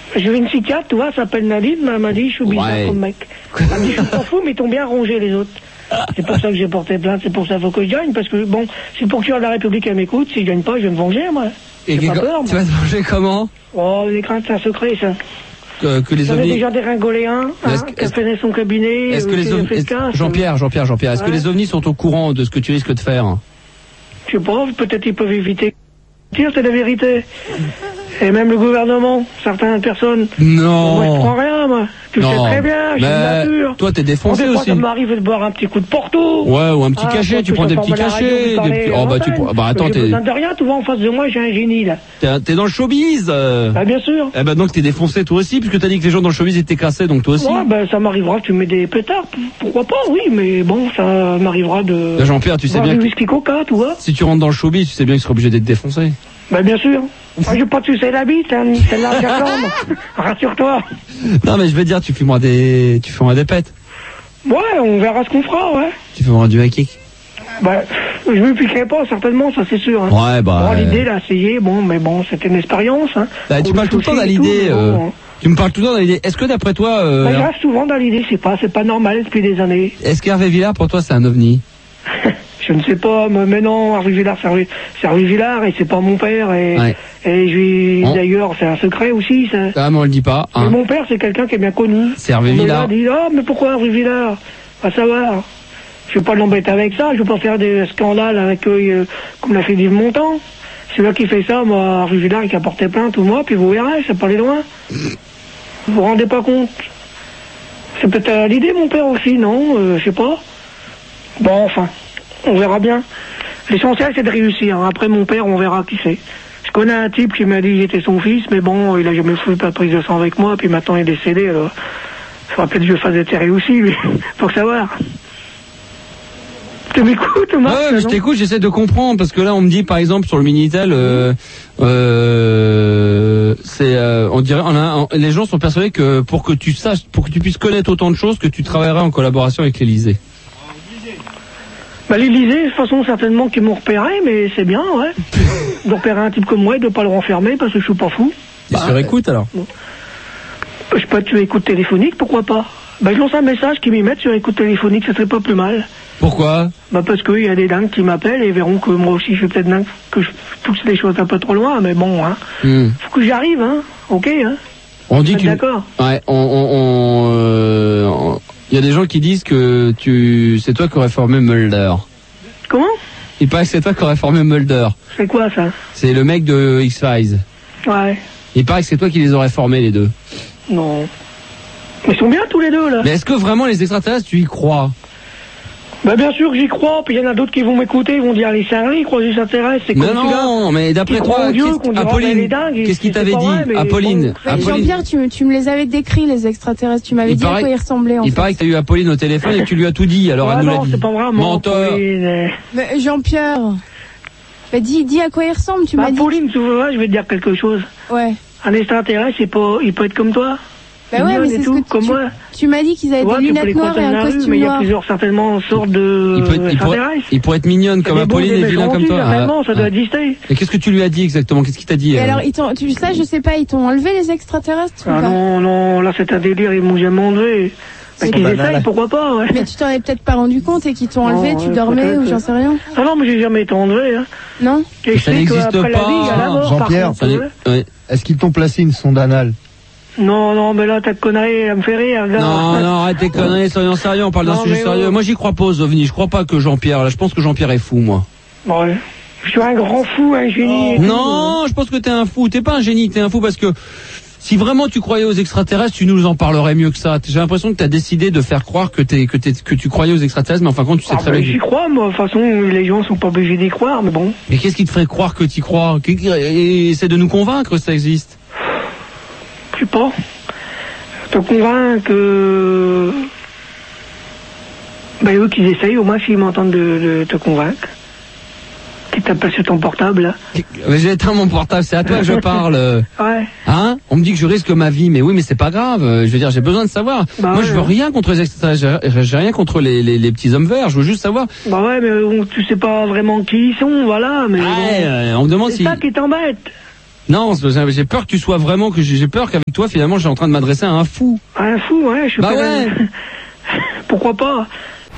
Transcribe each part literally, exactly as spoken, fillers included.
J'ai vu une psychiatre, tu vois, elle s'appelle Nadine, mais elle m'a dit, je suis bizarre Ouais. comme mec. Elle m'a dit, je suis pas fou, mais ils t'ont bien rongé les autres. C'est pour ça que j'ai porté plainte, c'est pour ça qu'il faut que je gagne, parce que bon, si le procureur de la République elle m'écoute, si je gagne pas, je vais me venger, moi. Et J'ai que- pas peur, tu moi. vas te manger comment? Oh, les craintes, c'est un secret, ça. Que, que les J'en ai ovnis. déjà déringolé un, Mais hein, est-ce que- qui a est-ce- fait son cabinet, Est-ce que euh, les qui a ovnis, fait le est-ce- casse. Jean-Pierre, Jean-Pierre, Jean-Pierre, est-ce que Ouais. les ovnis sont au courant de ce que tu risques de faire? Je sais pas, peut-être ils peuvent éviter. Dire, c'est la vérité. Et même le gouvernement, certaines personnes. Non. Moi, je prends rien, moi. Tu Non. sais très bien, j'ai une Mais nature. toi, t'es défoncé Des fois, aussi. ça m'arrive de boire un petit coup de porto. Ouais, ou un petit Ah, cachet, toi, tu que prends je des petits forme à la radio, cachets. vous Des parlez petits... à Oh, bah, tu l'antenne. bah, attends, J'ai t'es, besoin de rien, tu vois, en face de moi, j'ai un génie, là. t'es, t'es dans le showbiz. euh. Bah, bien sûr. Eh ben, donc, t'es défoncé toi aussi, puisque t'as dit que les gens dans le showbiz étaient cassés, donc toi aussi. Ouais, ben, ça m'arrivera que tu mets des pétards. P- Pourquoi pas, oui, mais bon, ça m'arrivera de. Là, Jean-Pierre, tu sais boire bien du que whisky coca, tu vois. si tu rentres dans le showbiz, tu sais bien que tu seras obligé d'être défoncé. Bah, bien sûr. Moi, je vais pas te sucer la bite, hein, c'est la jambe. Rassure-toi. Non, mais je vais te dire, tu fumeras des, tu fumeras des pètes. Ouais, on verra ce qu'on fera, ouais. Tu fumeras du high-kick. Bah, je me piquerai pas, certainement, ça c'est sûr. Hein. Ouais, bah. Bon, euh, l'idée, là, essayé, bon, mais bon, c'était une expérience. Hein. bah, tu Pour parles le tout le temps souci dans et tout, l'idée, mais euh, bon, hein. Tu me parles tout le temps dans l'idée. Est-ce que d'après toi, euh, Bah, je reste souvent dans l'idée, c'est pas, c'est pas normal depuis des années. est-ce qu'Hervé Villard, pour toi, c'est un ovni? Je ne sais pas, mais, mais non, Hervé Villard, c'est Hervé, c'est Hervé Villard et c'est pas mon père. Et, Ouais. et je lui- On- d'ailleurs, c'est un secret aussi. Ça. Ah, mais on le dit pas, Mais hein. mon père, c'est quelqu'un qui est bien connu. C'est Hervé On me Villard. l'a dit, ah, mais pourquoi Hervé Villard? Va savoir. Je vais pas l'embêter avec ça, je vais pas faire des scandales avec eux, euh, comme l'a fait Yves Montand. C'est là qui fait ça, moi, Hervé Villard, il a porté plainte ou moi, puis vous verrez, ça peut aller loin. Vous vous rendez pas compte? C'est peut-être à l'idée, mon père aussi, non? Euh, je sais pas. Bon, enfin, on verra bien. L'essentiel, c'est de réussir. Après, mon père, on verra qui c'est. Je connais un type qui m'a dit que j'étais son fils, mais bon, il a jamais fait pas de prise de sang avec moi, puis maintenant il est décédé, alors. Il faudra peut-être que je fasse des terres aussi, lui, pour savoir. Tu m'écoutes, Marc? Ouais, mais je non t'écoute, j'essaie de comprendre, parce que là, on me dit, par exemple, sur le Minitel, euh, euh, c'est, euh, on dirait, on a, on- les gens sont persuadés que pour que tu saches, pour que tu puisses connaître autant de choses, que tu travaillerais en collaboration avec l'Élysée. Bah, l'Élysée, de toute façon, certainement qu'ils m'ont repéré, mais c'est bien, ouais. De repérer un type comme moi et de pas le renfermer, parce que je suis pas fou. Et sur écoute, alors? Je peux être sur écoute téléphonique, pourquoi pas? Bah, je lance un message qui m'y mette sur écoute téléphonique, ça serait pas plus mal. Pourquoi? Bah, parce qu'il y a des dingues qui m'appellent et verront que moi aussi je suis peut-être dingue, que je pousse les choses un peu trop loin, mais bon, hein. Hmm. Faut que j'y arrive, hein. Ok, hein. On dit Vous êtes que, d'accord? ouais, on, on, on, euh, on- il y a des gens qui disent que tu, c'est toi qui aurais formé Mulder. Comment? Il paraît que c'est toi qui aurais formé Mulder. C'est quoi, ça? C'est le mec de X-Files. Ouais. Il paraît que c'est toi qui les aurais formés, les deux. Non. Mais ils sont bien tous les deux, là. Mais est-ce que vraiment les extraterrestres, tu y crois? Bah, bien sûr que j'y crois, puis il y en a d'autres qui vont m'écouter, ils vont dire les cinglés, ils croient que s'intéressent, c'est comme Non, celui-là. non, mais d'après Qui croit toi, en Dieu, qu'est-ce- qu'on dira, ben, Apolline, elle est dingue, et qu'est-ce qu'il c'est t'avait pas dit? vrai, mais Apolline, bon. Mais Apolline. Jean-Pierre, tu, me- tu me les avais décrits, les extraterrestres. Tu m'avais Il dit à paraît- quoi ils ressemblaient, en Il fait. paraît que t'as eu Apolline au téléphone et que tu lui as tout dit, alors Ah elle nous l'a non, dit. c'est pas vraiment. Menteur. Pauline. Mais Jean-Pierre, bah, dis, dis à quoi ils ressemblent, tu Bah, m'as dit. Pauline, tu vois, je vais te dire quelque chose. Ouais. Un extraterrestre, c'est pas, il peut être comme toi. Bah ouais, Mignonne mais et c'est ce tout, que tu, comme tu, moi. tu m'as dit qu'ils avaient Tu vois, des tu peux les lunettes noires croiser et dans un la rue, costume mais il y a noir. plusieurs certainement sortes de Il peut, être- il, pourrait, extraterrestres. il pourrait être mignonne comme Il y a des bons Apolline et et des vilain méchants comme aussi, toi. certainement, ça doit Ah. exister. Et qu'est-ce que tu lui as dit exactement? Qu'est-ce qu'il t'a dit? Et euh alors, ils t'ont, tu, ça, je sais pas, ils t'ont enlevé les extraterrestres ou Ah pas? non, non, là c'est un délire, ils m'ont jamais enlevé. Bah, C'est qu'ils banal. essayent, pourquoi pas, ouais. Mais tu t'en es peut-être pas rendu compte et qu'ils t'ont enlevé, Non, tu ouais, dormais peut-être, ou j'en ouais. sais rien. Ah non, mais j'ai jamais été enlevé, hein. Non? Et je Ça sais n'existe qu'après la pas, vie, il y a la mort, par Jean-Pierre. contre, Ça n'est- ouais. ouais. Est-ce qu'ils t'ont placé une sonde anale? Non, non, mais là, ta connerie, elle me fait rire, regarde. Non, non, arrête tes conneries, soyons sérieux, on parle d'un Non, sujet mais sérieux. oh. Moi, j'y crois pas aux ovnis, je crois pas que Jean-Pierre, là, je pense que Jean-Pierre est fou, moi. Ouais. Je suis un grand fou, un génie. et tout. Non, je pense que t'es un fou, t'es pas un génie, t'es un fou parce que si vraiment tu croyais aux extraterrestres, tu nous en parlerais mieux que ça. J'ai l'impression que t'as décidé de faire croire que t'es, que t'es, que tu croyais aux extraterrestres, mais en fin de compte, tu sais Ah, très bah, bien. j'y que- crois, moi. De toute façon, les gens sont pas obligés d'y croire, mais bon. Mais qu'est-ce qui te ferait croire que t'y crois? Qu'est- et Essaie de nous convaincre que ça existe. Je sais pas. Te convainc que... Bah, eux qu'ils essayent, au moins s'ils m'entendent de, de te convaincre. Qu'ils tapent pas sur ton portable, là. Mais j'ai éteint mon portable, c'est à toi que je parle. Ouais. Hein? On me dit que je risque ma vie, mais oui, mais c'est pas grave. Je veux dire, j'ai besoin de savoir. Bah Moi, ouais, je veux ouais. rien contre les extraterrestres. J'ai- J'ai rien contre les, les, les petits hommes verts. Je veux juste savoir. Bah ouais, mais bon, tu sais pas vraiment qui ils sont, voilà. Mais Ouais, bon. euh, on me demande C'est si. ça qui t'embête. Non, c'est- j'ai peur que tu sois vraiment, que j'ai j'ai peur qu'avec toi, finalement, j'ai en train de m'adresser à un fou. Un fou, ouais, je suis Bah pas ouais. Pourquoi pas?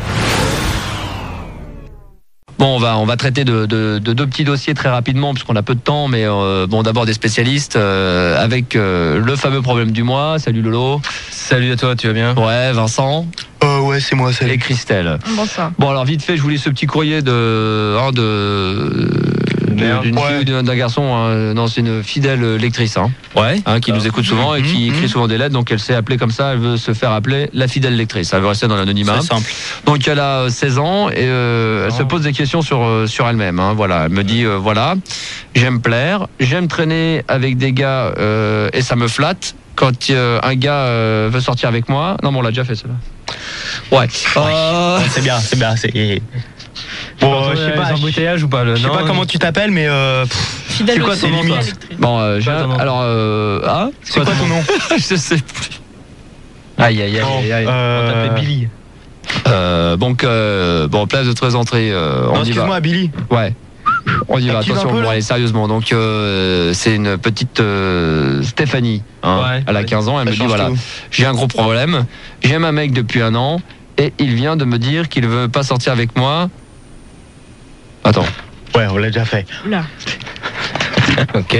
Bon, on va on va traiter de, de, de deux petits dossiers très rapidement puisqu'on a peu de temps, mais euh, bon, d'abord des spécialistes euh, avec euh, le fameux problème du mois. Salut Lolo. Salut à toi, tu vas bien? Ouais, Vincent. Euh, ouais, c'est moi, salut. Et Christelle. Bonsoir. Bon, alors vite fait, je vous lis ce petit courrier de hein, de merde. d'une Ouais. fille ou d'un d'un garçon. Hein. Non, c'est une fidèle lectrice. Hein. Ouais. Hein, qui nous écoute souvent et qui Mhm, écrit mhm. souvent des lettres, donc elle s'est appelée comme ça, elle veut se faire appeler la fidèle lectrice, elle veut rester dans l'anonymat. C'est simple. Donc elle a euh, seize ans et euh, elle se pose des questions sur euh, sur elle-même. Hein, voilà, elle me dit euh, voilà, j'aime plaire, j'aime traîner avec des gars euh, et ça me flatte. Quand euh, un gars euh, veut sortir avec moi, non, mais on l'a déjà fait cela. Ouais. Euh, C'est bien, c'est bien. C'est... Bon, euh, je sais pas, je embouteillage ou pas le je sais non, pas comment tu t'appelles, mais euh, pff, Fidèle c'est quoi au ton nom, toi? Bon, euh, j'ai Pas un- ton nom. alors euh, ah, C'est quoi ton nom? je sais plus. Aïe aïe aïe Bon, aïe aïe. euh, On t'appelait Billy. Euh, donc euh, bon, place de très entrée, euh, Non, on y va. excuse-moi, Billy. Ouais. On y va, Active attention, un peu, bon, là. allez, sérieusement. Donc, euh, c'est une petite euh, Stéphanie. Hein. Ouais. Elle a quinze ans, elle Ça me dit change voilà, tout. j'ai un gros problème. J'aime un mec depuis un an et il vient de me dire qu'il veut pas sortir avec moi. Attends. Ouais, on l'a déjà fait. Oula. Ok.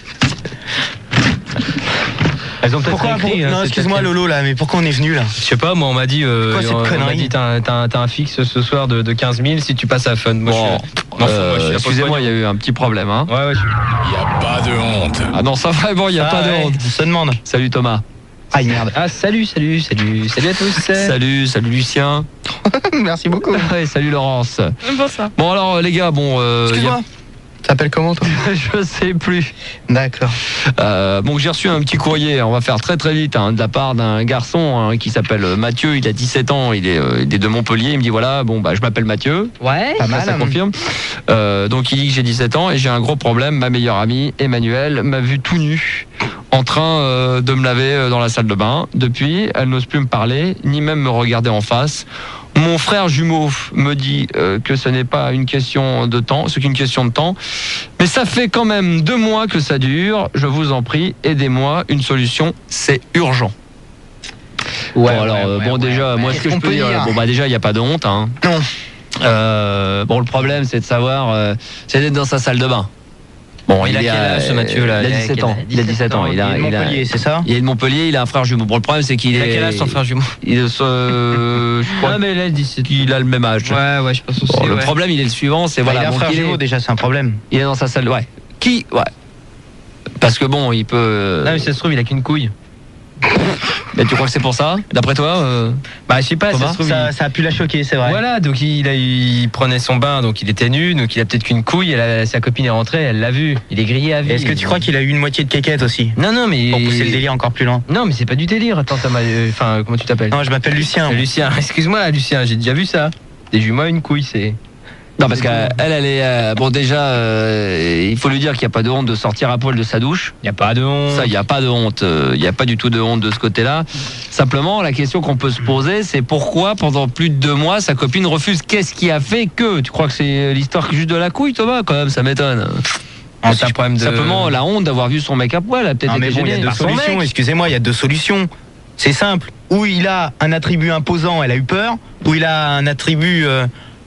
Elles ont peut-être Pourquoi écrit, pour- hein, Non, c'est excuse-moi, peut-être- Lolo, là, mais pourquoi on est venu là? Je sais pas, moi on m'a dit, euh, Quoi, cette on m'a connerie dit t'as un- t'as un- t'as un fixe ce soir de, de quinze mille si tu passes à Fun. Moi, Bon, je suis, m'en fous, euh, moi, je suis là pour excusez-moi, le il y a eu un petit problème. Hein. pognon. Ouais, ouais, je suis- Ah non, ça vraiment, il y a Ah pas de ouais, honte. On se demande. Salut Thomas. Aïe, merde. Ah, salut, salut, salut, salut à tous. Salut, salut Lucien. Merci beaucoup. Et salut Laurence. Bonsoir. Bon alors euh, les gars, bon. euh, il y a- Excuse-moi. T'appelles comment, toi? Je sais plus. D'accord. Euh, bon, j'ai reçu un petit courrier, on va faire très très vite, hein, de la part d'un garçon hein, qui s'appelle Mathieu, il a dix-sept ans, il est, euh, il est de Montpellier, il me dit voilà, bon bah je m'appelle Mathieu, Ouais. Pas ça, mal. ça hein. confirme. Euh, donc il dit que j'ai dix-sept ans et j'ai un gros problème, ma meilleure amie, Emmanuelle, m'a vu tout nu en train euh, de me laver euh, dans la salle de bain. Depuis, elle n'ose plus me parler, ni même me regarder en face. Mon frère jumeau me dit euh, que ce n'est pas une question de temps, c'est qu'une question de temps. Mais ça fait quand même deux mois que ça dure. Je vous en prie, aidez-moi. Une solution, c'est urgent. Ouais, bon, alors, ouais, euh, ouais, bon, ouais, déjà, ouais. moi, ce Est-ce que je qu'on peux peut dire, dire bon, bah, déjà, il n'y a pas de honte, hein. Non. Euh, bon, le problème, c'est de savoir, euh, c'est d'être dans sa salle de bain. Bon, Il a quel âge, ce Mathieu, là Il a Il a dix-sept quel ans. âge Il a dix-sept ans. Il a, Il est de il a- Montpellier, c'est ça? il est de Montpellier, il a un frère jumeau. Bon, le problème, c'est qu'il Il est. a quel âge ton frère jumeau? Il est, euh, je crois Ah, mais là, il dit qu'il a le même âge. Ouais, ouais, je pense aussi. Bon, le ouais. problème, il est le suivant, c'est Bah, voilà, il a un bon, frère qu'il est- jumeau, déjà, c'est un problème. il est dans sa salle. Ouais. Qui, ouais. Parce que bon, il peut. euh, Non, mais ça se trouve, il a qu'une couille. Mais tu crois que c'est pour ça, d'après toi euh, Bah, je sais pas, Thomas, ça se trouve. Ça, il- ça a pu la choquer, c'est vrai. Voilà, donc il, a, il prenait son bain, donc il était nu, donc il a peut-être qu'une couille, elle a- sa copine est rentrée, elle l'a vu. Il est grillé à vie. Est-ce que tu crois qu'il a eu une moitié de quéquette aussi? Non, non, mais. Pour pousser le délire encore plus loin. Non, mais c'est pas du délire. Attends, t'as mal- euh, enfin, comment tu t'appelles? Non, je m'appelle Lucien. Euh, Lucien, excuse-moi, Lucien, j'ai déjà vu ça. Des jumeaux, une couille, c'est. Non, parce qu'elle, elle est. euh, bon, déjà, euh, il faut lui dire qu'il n'y a pas de honte de sortir à poil de sa douche. Y a pas de honte. Ça, il n'y a pas de honte. euh, Il n'y a pas du tout de honte de ce côté-là. Simplement, la question qu'on peut se poser, c'est pourquoi pendant plus de deux mois, sa copine refuse. Qu'est-ce qui a fait que? Tu crois que c'est l'histoire juste de la couille, Thomas? Quand même, ça m'étonne. Ah, c'est un problème de. Simplement, la honte d'avoir vu son mec à poil a peut-être Non, mais été bon, il y a gêné deux par son solutions, mec. excusez-moi, il y a deux solutions. C'est simple. Ou il a un attribut imposant, elle a eu peur, ou il a un attribut euh,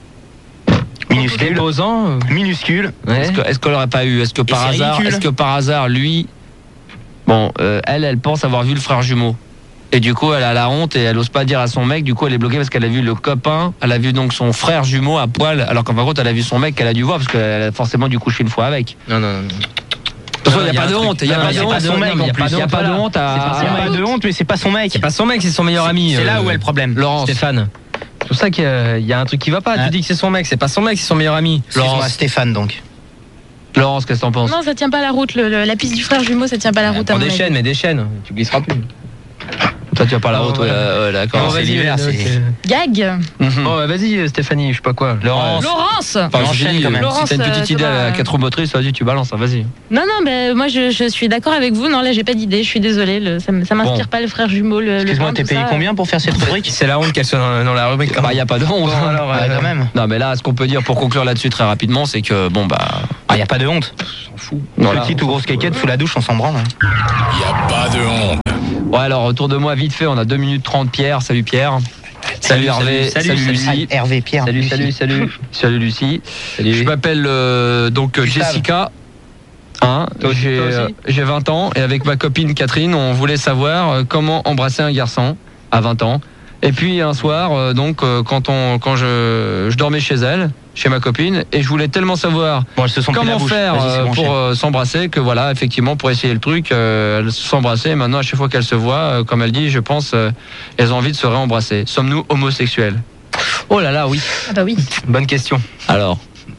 minuscule. Imposant. euh, Minuscule. Ouais. Est-ce que- est-ce qu'elle aurait pas eu? Est-ce que par c'est hasard, ridicule. est-ce que par hasard, lui, bon, euh, elle, elle pense avoir vu le frère jumeau. Et du coup, elle a la honte et elle ose pas dire à son mec. Du coup, elle est bloquée parce qu'elle a vu le copain, elle a vu donc son frère jumeau à poil, alors qu'en fin de compte, elle a vu son mec qu'elle a dû voir parce qu'elle a forcément dû coucher une fois avec. Non, non, non. De toute façon, il n'y a pas de un honte. truc- Il n'y a non, pas y de a honte. pas de honte, Il non, mais n'y a pas de honte. voilà. à. C'est pas Il n'y a son pas de honte, mais c'est pas son mec. C'est pas son mec, c'est son meilleur ami. C'est là euh, où est le problème. Laurence. Stéphane. C'est pour ça qu'il y a- il y a un truc qui va pas. Ah. Tu dis que c'est son mec, c'est pas son mec, c'est son meilleur ami. Excuse-moi, Laurence. Stéphane donc. Laurence, qu'est-ce que t'en penses? Non, ça tient pas la route. Le, le- la piste du frère jumeau, ça tient pas la route. à Prends mon des avis. chaînes, mais des chaînes. Tu glisseras plus. Toi, Toi, tu vas pas la haute, Oh, ouais, voilà. ouais, d'accord. Bon, c'est vas-y, l'hiver, Ménoc, c'est- euh. Gag. Mhm. Bon, bah, vas-y, Stéphanie, je sais pas quoi. Laurence. Laurence. Enfin, On je enchaîne dis, quand même. euh, si t'as une Laurence, petite euh, idée à Thomas. quatre roues motrices, vas-y, tu balances, hein, vas-y. Non, non, ben moi je, je suis d'accord avec vous. Non, là j'ai pas d'idée. Je suis désolée. Le, ça, m- ça m'inspire Bon. pas le frère jumeau. Le, le Excuse-moi, pain, t'es tout payé ça. combien pour faire cette rubrique? C'est la honte qu'elle soit dans, dans la rubrique. Bah, y a pas de honte. Bon, alors, Ah, euh, quand même. Non, mais là, ce qu'on peut dire pour conclure là-dessus très rapidement, c'est que, bon, bah, Ah, y a pas de honte. on s'en fout. Voilà. Petite ou grosse caquette sous la douche, on s'en branle. hein. Y a pas de honte. Ouais, alors, autour de moi, vite fait, on a deux minutes trente. Pierre, salut Pierre. Salut, Hervé, salut, salut, salut, Lucie. Ah, Hervé, Pierre. Salut, Lucie. salut, salut. Salut Lucie. Salut. Je m'appelle euh, donc euh, Gustave. Jessica. Hein, Toi aussi, j'ai toi aussi euh, j'ai vingt ans et avec ma copine Catherine, on voulait savoir euh, comment embrasser un garçon à vingt ans. Et puis un soir, euh, donc euh, quand on quand je, je dormais chez elle, chez ma copine, et je voulais tellement savoir Bon, elles se sont pris la comment bouche. faire Vas-y, c'est euh, bon, pour chef. euh, s'embrasser, que voilà, effectivement, pour essayer le truc, euh, elles s'embrassaient. Et maintenant, à chaque fois qu'elles se voient, euh, comme elle dit, je pense, euh, elles ont envie de se réembrasser. Sommes-nous homosexuels? Oh là là, oui. Ah bah oui. Bonne question. Alors,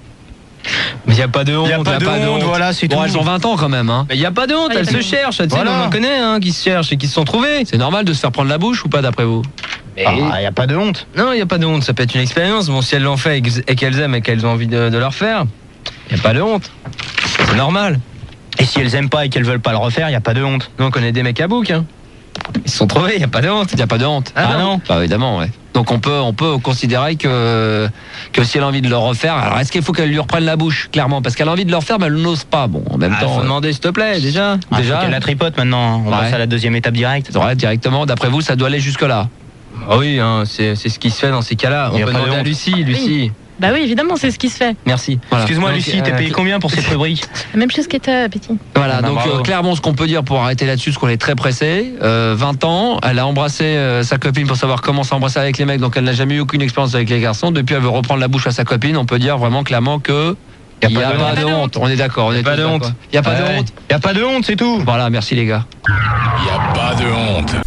Mais y a pas de honte. Y a pas de honte, voilà, c'est bon, tout. elles ont vingt ans quand même, hein. Mais y a pas de honte, Ah, y a elles pas se de honte. cherchent. Tu sais, Voilà. on en connaît, hein, qui se cherchent et qui se sont trouvés. C'est normal de se faire prendre la bouche ou pas, d'après vous? Ah, y a pas de honte. Non, il n'y a pas de honte, ça peut être une expérience. Bon, si elles l'ont fait et que- et qu'elles aiment et qu'elles ont envie de, de le refaire, il n'y a pas de honte. C'est normal. Et si elles aiment pas et qu'elles veulent pas le refaire, y a pas de honte. Nous, on connaît des mecs à bouc, hein. Ils se sont trouvés, il n'y a pas de honte. Il n'y a pas de honte. Ah non. Bah évidemment, ouais. Donc on peut, on peut considérer que, que si elle a envie de le refaire, alors est-ce qu'il faut qu'elle lui reprenne la bouche, clairement? Parce qu'elle a envie de le refaire, mais elle n'ose pas. Bon, en même Ah, temps, faut euh, demander, s'il te plaît, déjà. Ah, Déjà. faut qu'elle la tripote maintenant. On Ouais. passe à la deuxième étape directe. c'est vrai, directement, d'après vous, ça doit aller jusque-là. Ah oui, hein, c'est c'est ce qui se fait dans ces cas-là. On Y a peut pas de demander à honte. Lucie, Lucie. Bah oui, évidemment, c'est ce qui se fait. Merci. Voilà. Excuse-moi, Donc, Lucie, t'es euh, payé combien pour cette rubrique? La même chose qu'Eta, petit. Voilà, Ah bah, donc bravo. euh, clairement, ce qu'on peut dire pour arrêter là-dessus, c'est qu'on est très pressé. Euh, vingt ans, elle a embrassé euh, sa copine pour savoir comment s'embrasser avec les mecs, donc elle n'a jamais eu aucune expérience avec les garçons. Depuis, elle veut reprendre la bouche à sa copine. On peut dire vraiment clairement que il n'y a, pas de honte. On est d'accord. Il Y a pas de honte. Il n'y a pas de Ouais. honte. Y a pas de honte, c'est tout. Voilà, merci les gars. Y a pas de honte.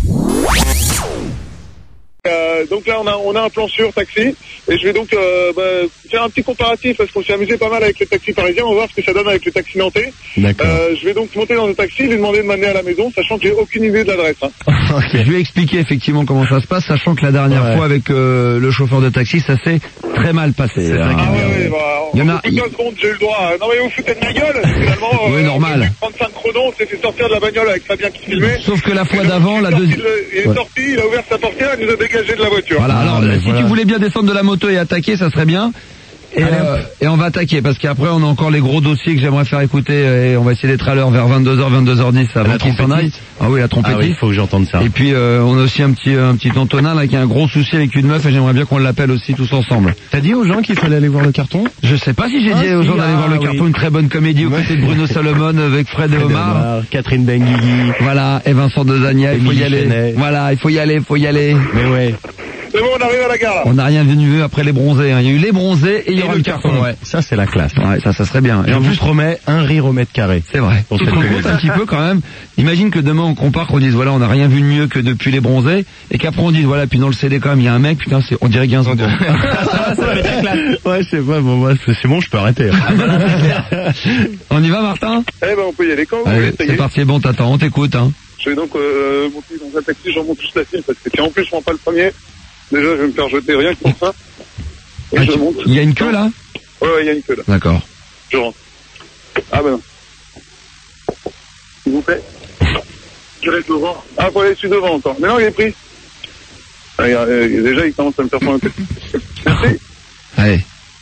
Euh, donc là, on a, on a un plan sur taxi et je vais donc euh, bah, faire un petit comparatif parce qu'on s'est amusé pas mal avec le taxi parisien. On va voir ce que ça donne avec le taxi nantais. D'accord. Euh, je vais donc monter dans le taxi, lui demander de m'amener à la maison, sachant que j'ai aucune idée de l'adresse. Hein. Je vais expliquer effectivement comment ça se passe, sachant que la dernière Ouais. fois avec euh, le chauffeur de taxi, ça s'est très mal passé. C'est hein. ça qui Ah est ouais, bien. ouais, bah, Il y en a- en quinze secondes, j'ai eu le droit. Non mais vous foutez de ma gueule. Finalement, Oui, normal. au bout de trente-cinq chronos, on s'est fait sortir de la bagnole avec Fabien qui filmait. Sauf que la fois Et donc, d'avant, il est la sorti deuxième... de- Il est Ouais. sorti, il a ouvert sa portière, il nous a dégagé de la voiture. Voilà, Ah, alors mais si voilà. tu voulais bien descendre de la moto et attaquer, ça serait bien. Et, Allez, euh, et on va attaquer, parce qu'après on a encore les gros dossiers que j'aimerais faire écouter, et on va essayer d'être à l'heure vers vingt-deux heures, vingt-deux heures dix avant La qu'il s'en aille. trompettiste. Ah oui, la Ah oui, trompettiste. il faut que j'entende ça. Et puis euh, on a aussi un petit un petit Antonin là qui a un gros souci avec une meuf et j'aimerais bien qu'on l'appelle aussi tous ensemble. T'as dit aux gens qu'il fallait aller voir le carton? Je sais pas si j'ai Ah, dit aux si, gens d'aller ah, voir le oui. carton, une très bonne comédie aux Ouais. côtés de Bruno Salomon avec Fred et Omar. Bernard, Catherine Benguigui. Voilà, et Vincent Dezania, il faut y Émilie aller. Chenet. Voilà, il faut y aller, il faut y aller. Mais ouais. C'est bon, on arrive à la gare là. On n'a rien vu après les bronzés. hein. Il y a eu les bronzés et il y aura le carton. Ouais, ça c'est la classe. Ouais, ça, ça serait bien. Et Et on en vous plus, promet un rire au mètre carré. c'est vrai. Pour Tu te cette rends compte comédie. un petit peu quand même. Imagine que demain on compare, qu'on dise voilà, on n'a rien vu de mieux que depuis les bronzés, et qu'après on dise voilà, puis dans le C D quand même, il y a un mec, putain, c'est, on dirait Gainsbourg. Ouais, je sais pas, bon, moi, c'est c'est bon, je peux arrêter. On y va, Martin? Eh ben, on peut y aller quand vous Allez, voulez, ça y c'est est. parti, bon, t'attends, on t'écoute, hein. Je vais donc euh, monter dans un taxi, j'en monte juste la file parce que si en plus je prends pas le premier, déjà je vais me faire jeter rien que pour ça. Et Ah, je tu- monte. Il y a une queue là? Ouais, ouais, il y a une queue là. D'accord. Je rentre. Ah ben non. S'il vous plaît. Tu restes devant. Ah, faut aller dessus devant encore. Mais non, il est pris. Ah, regarde, euh, déjà, il commence à me faire prendre un peu. Merci. Allez.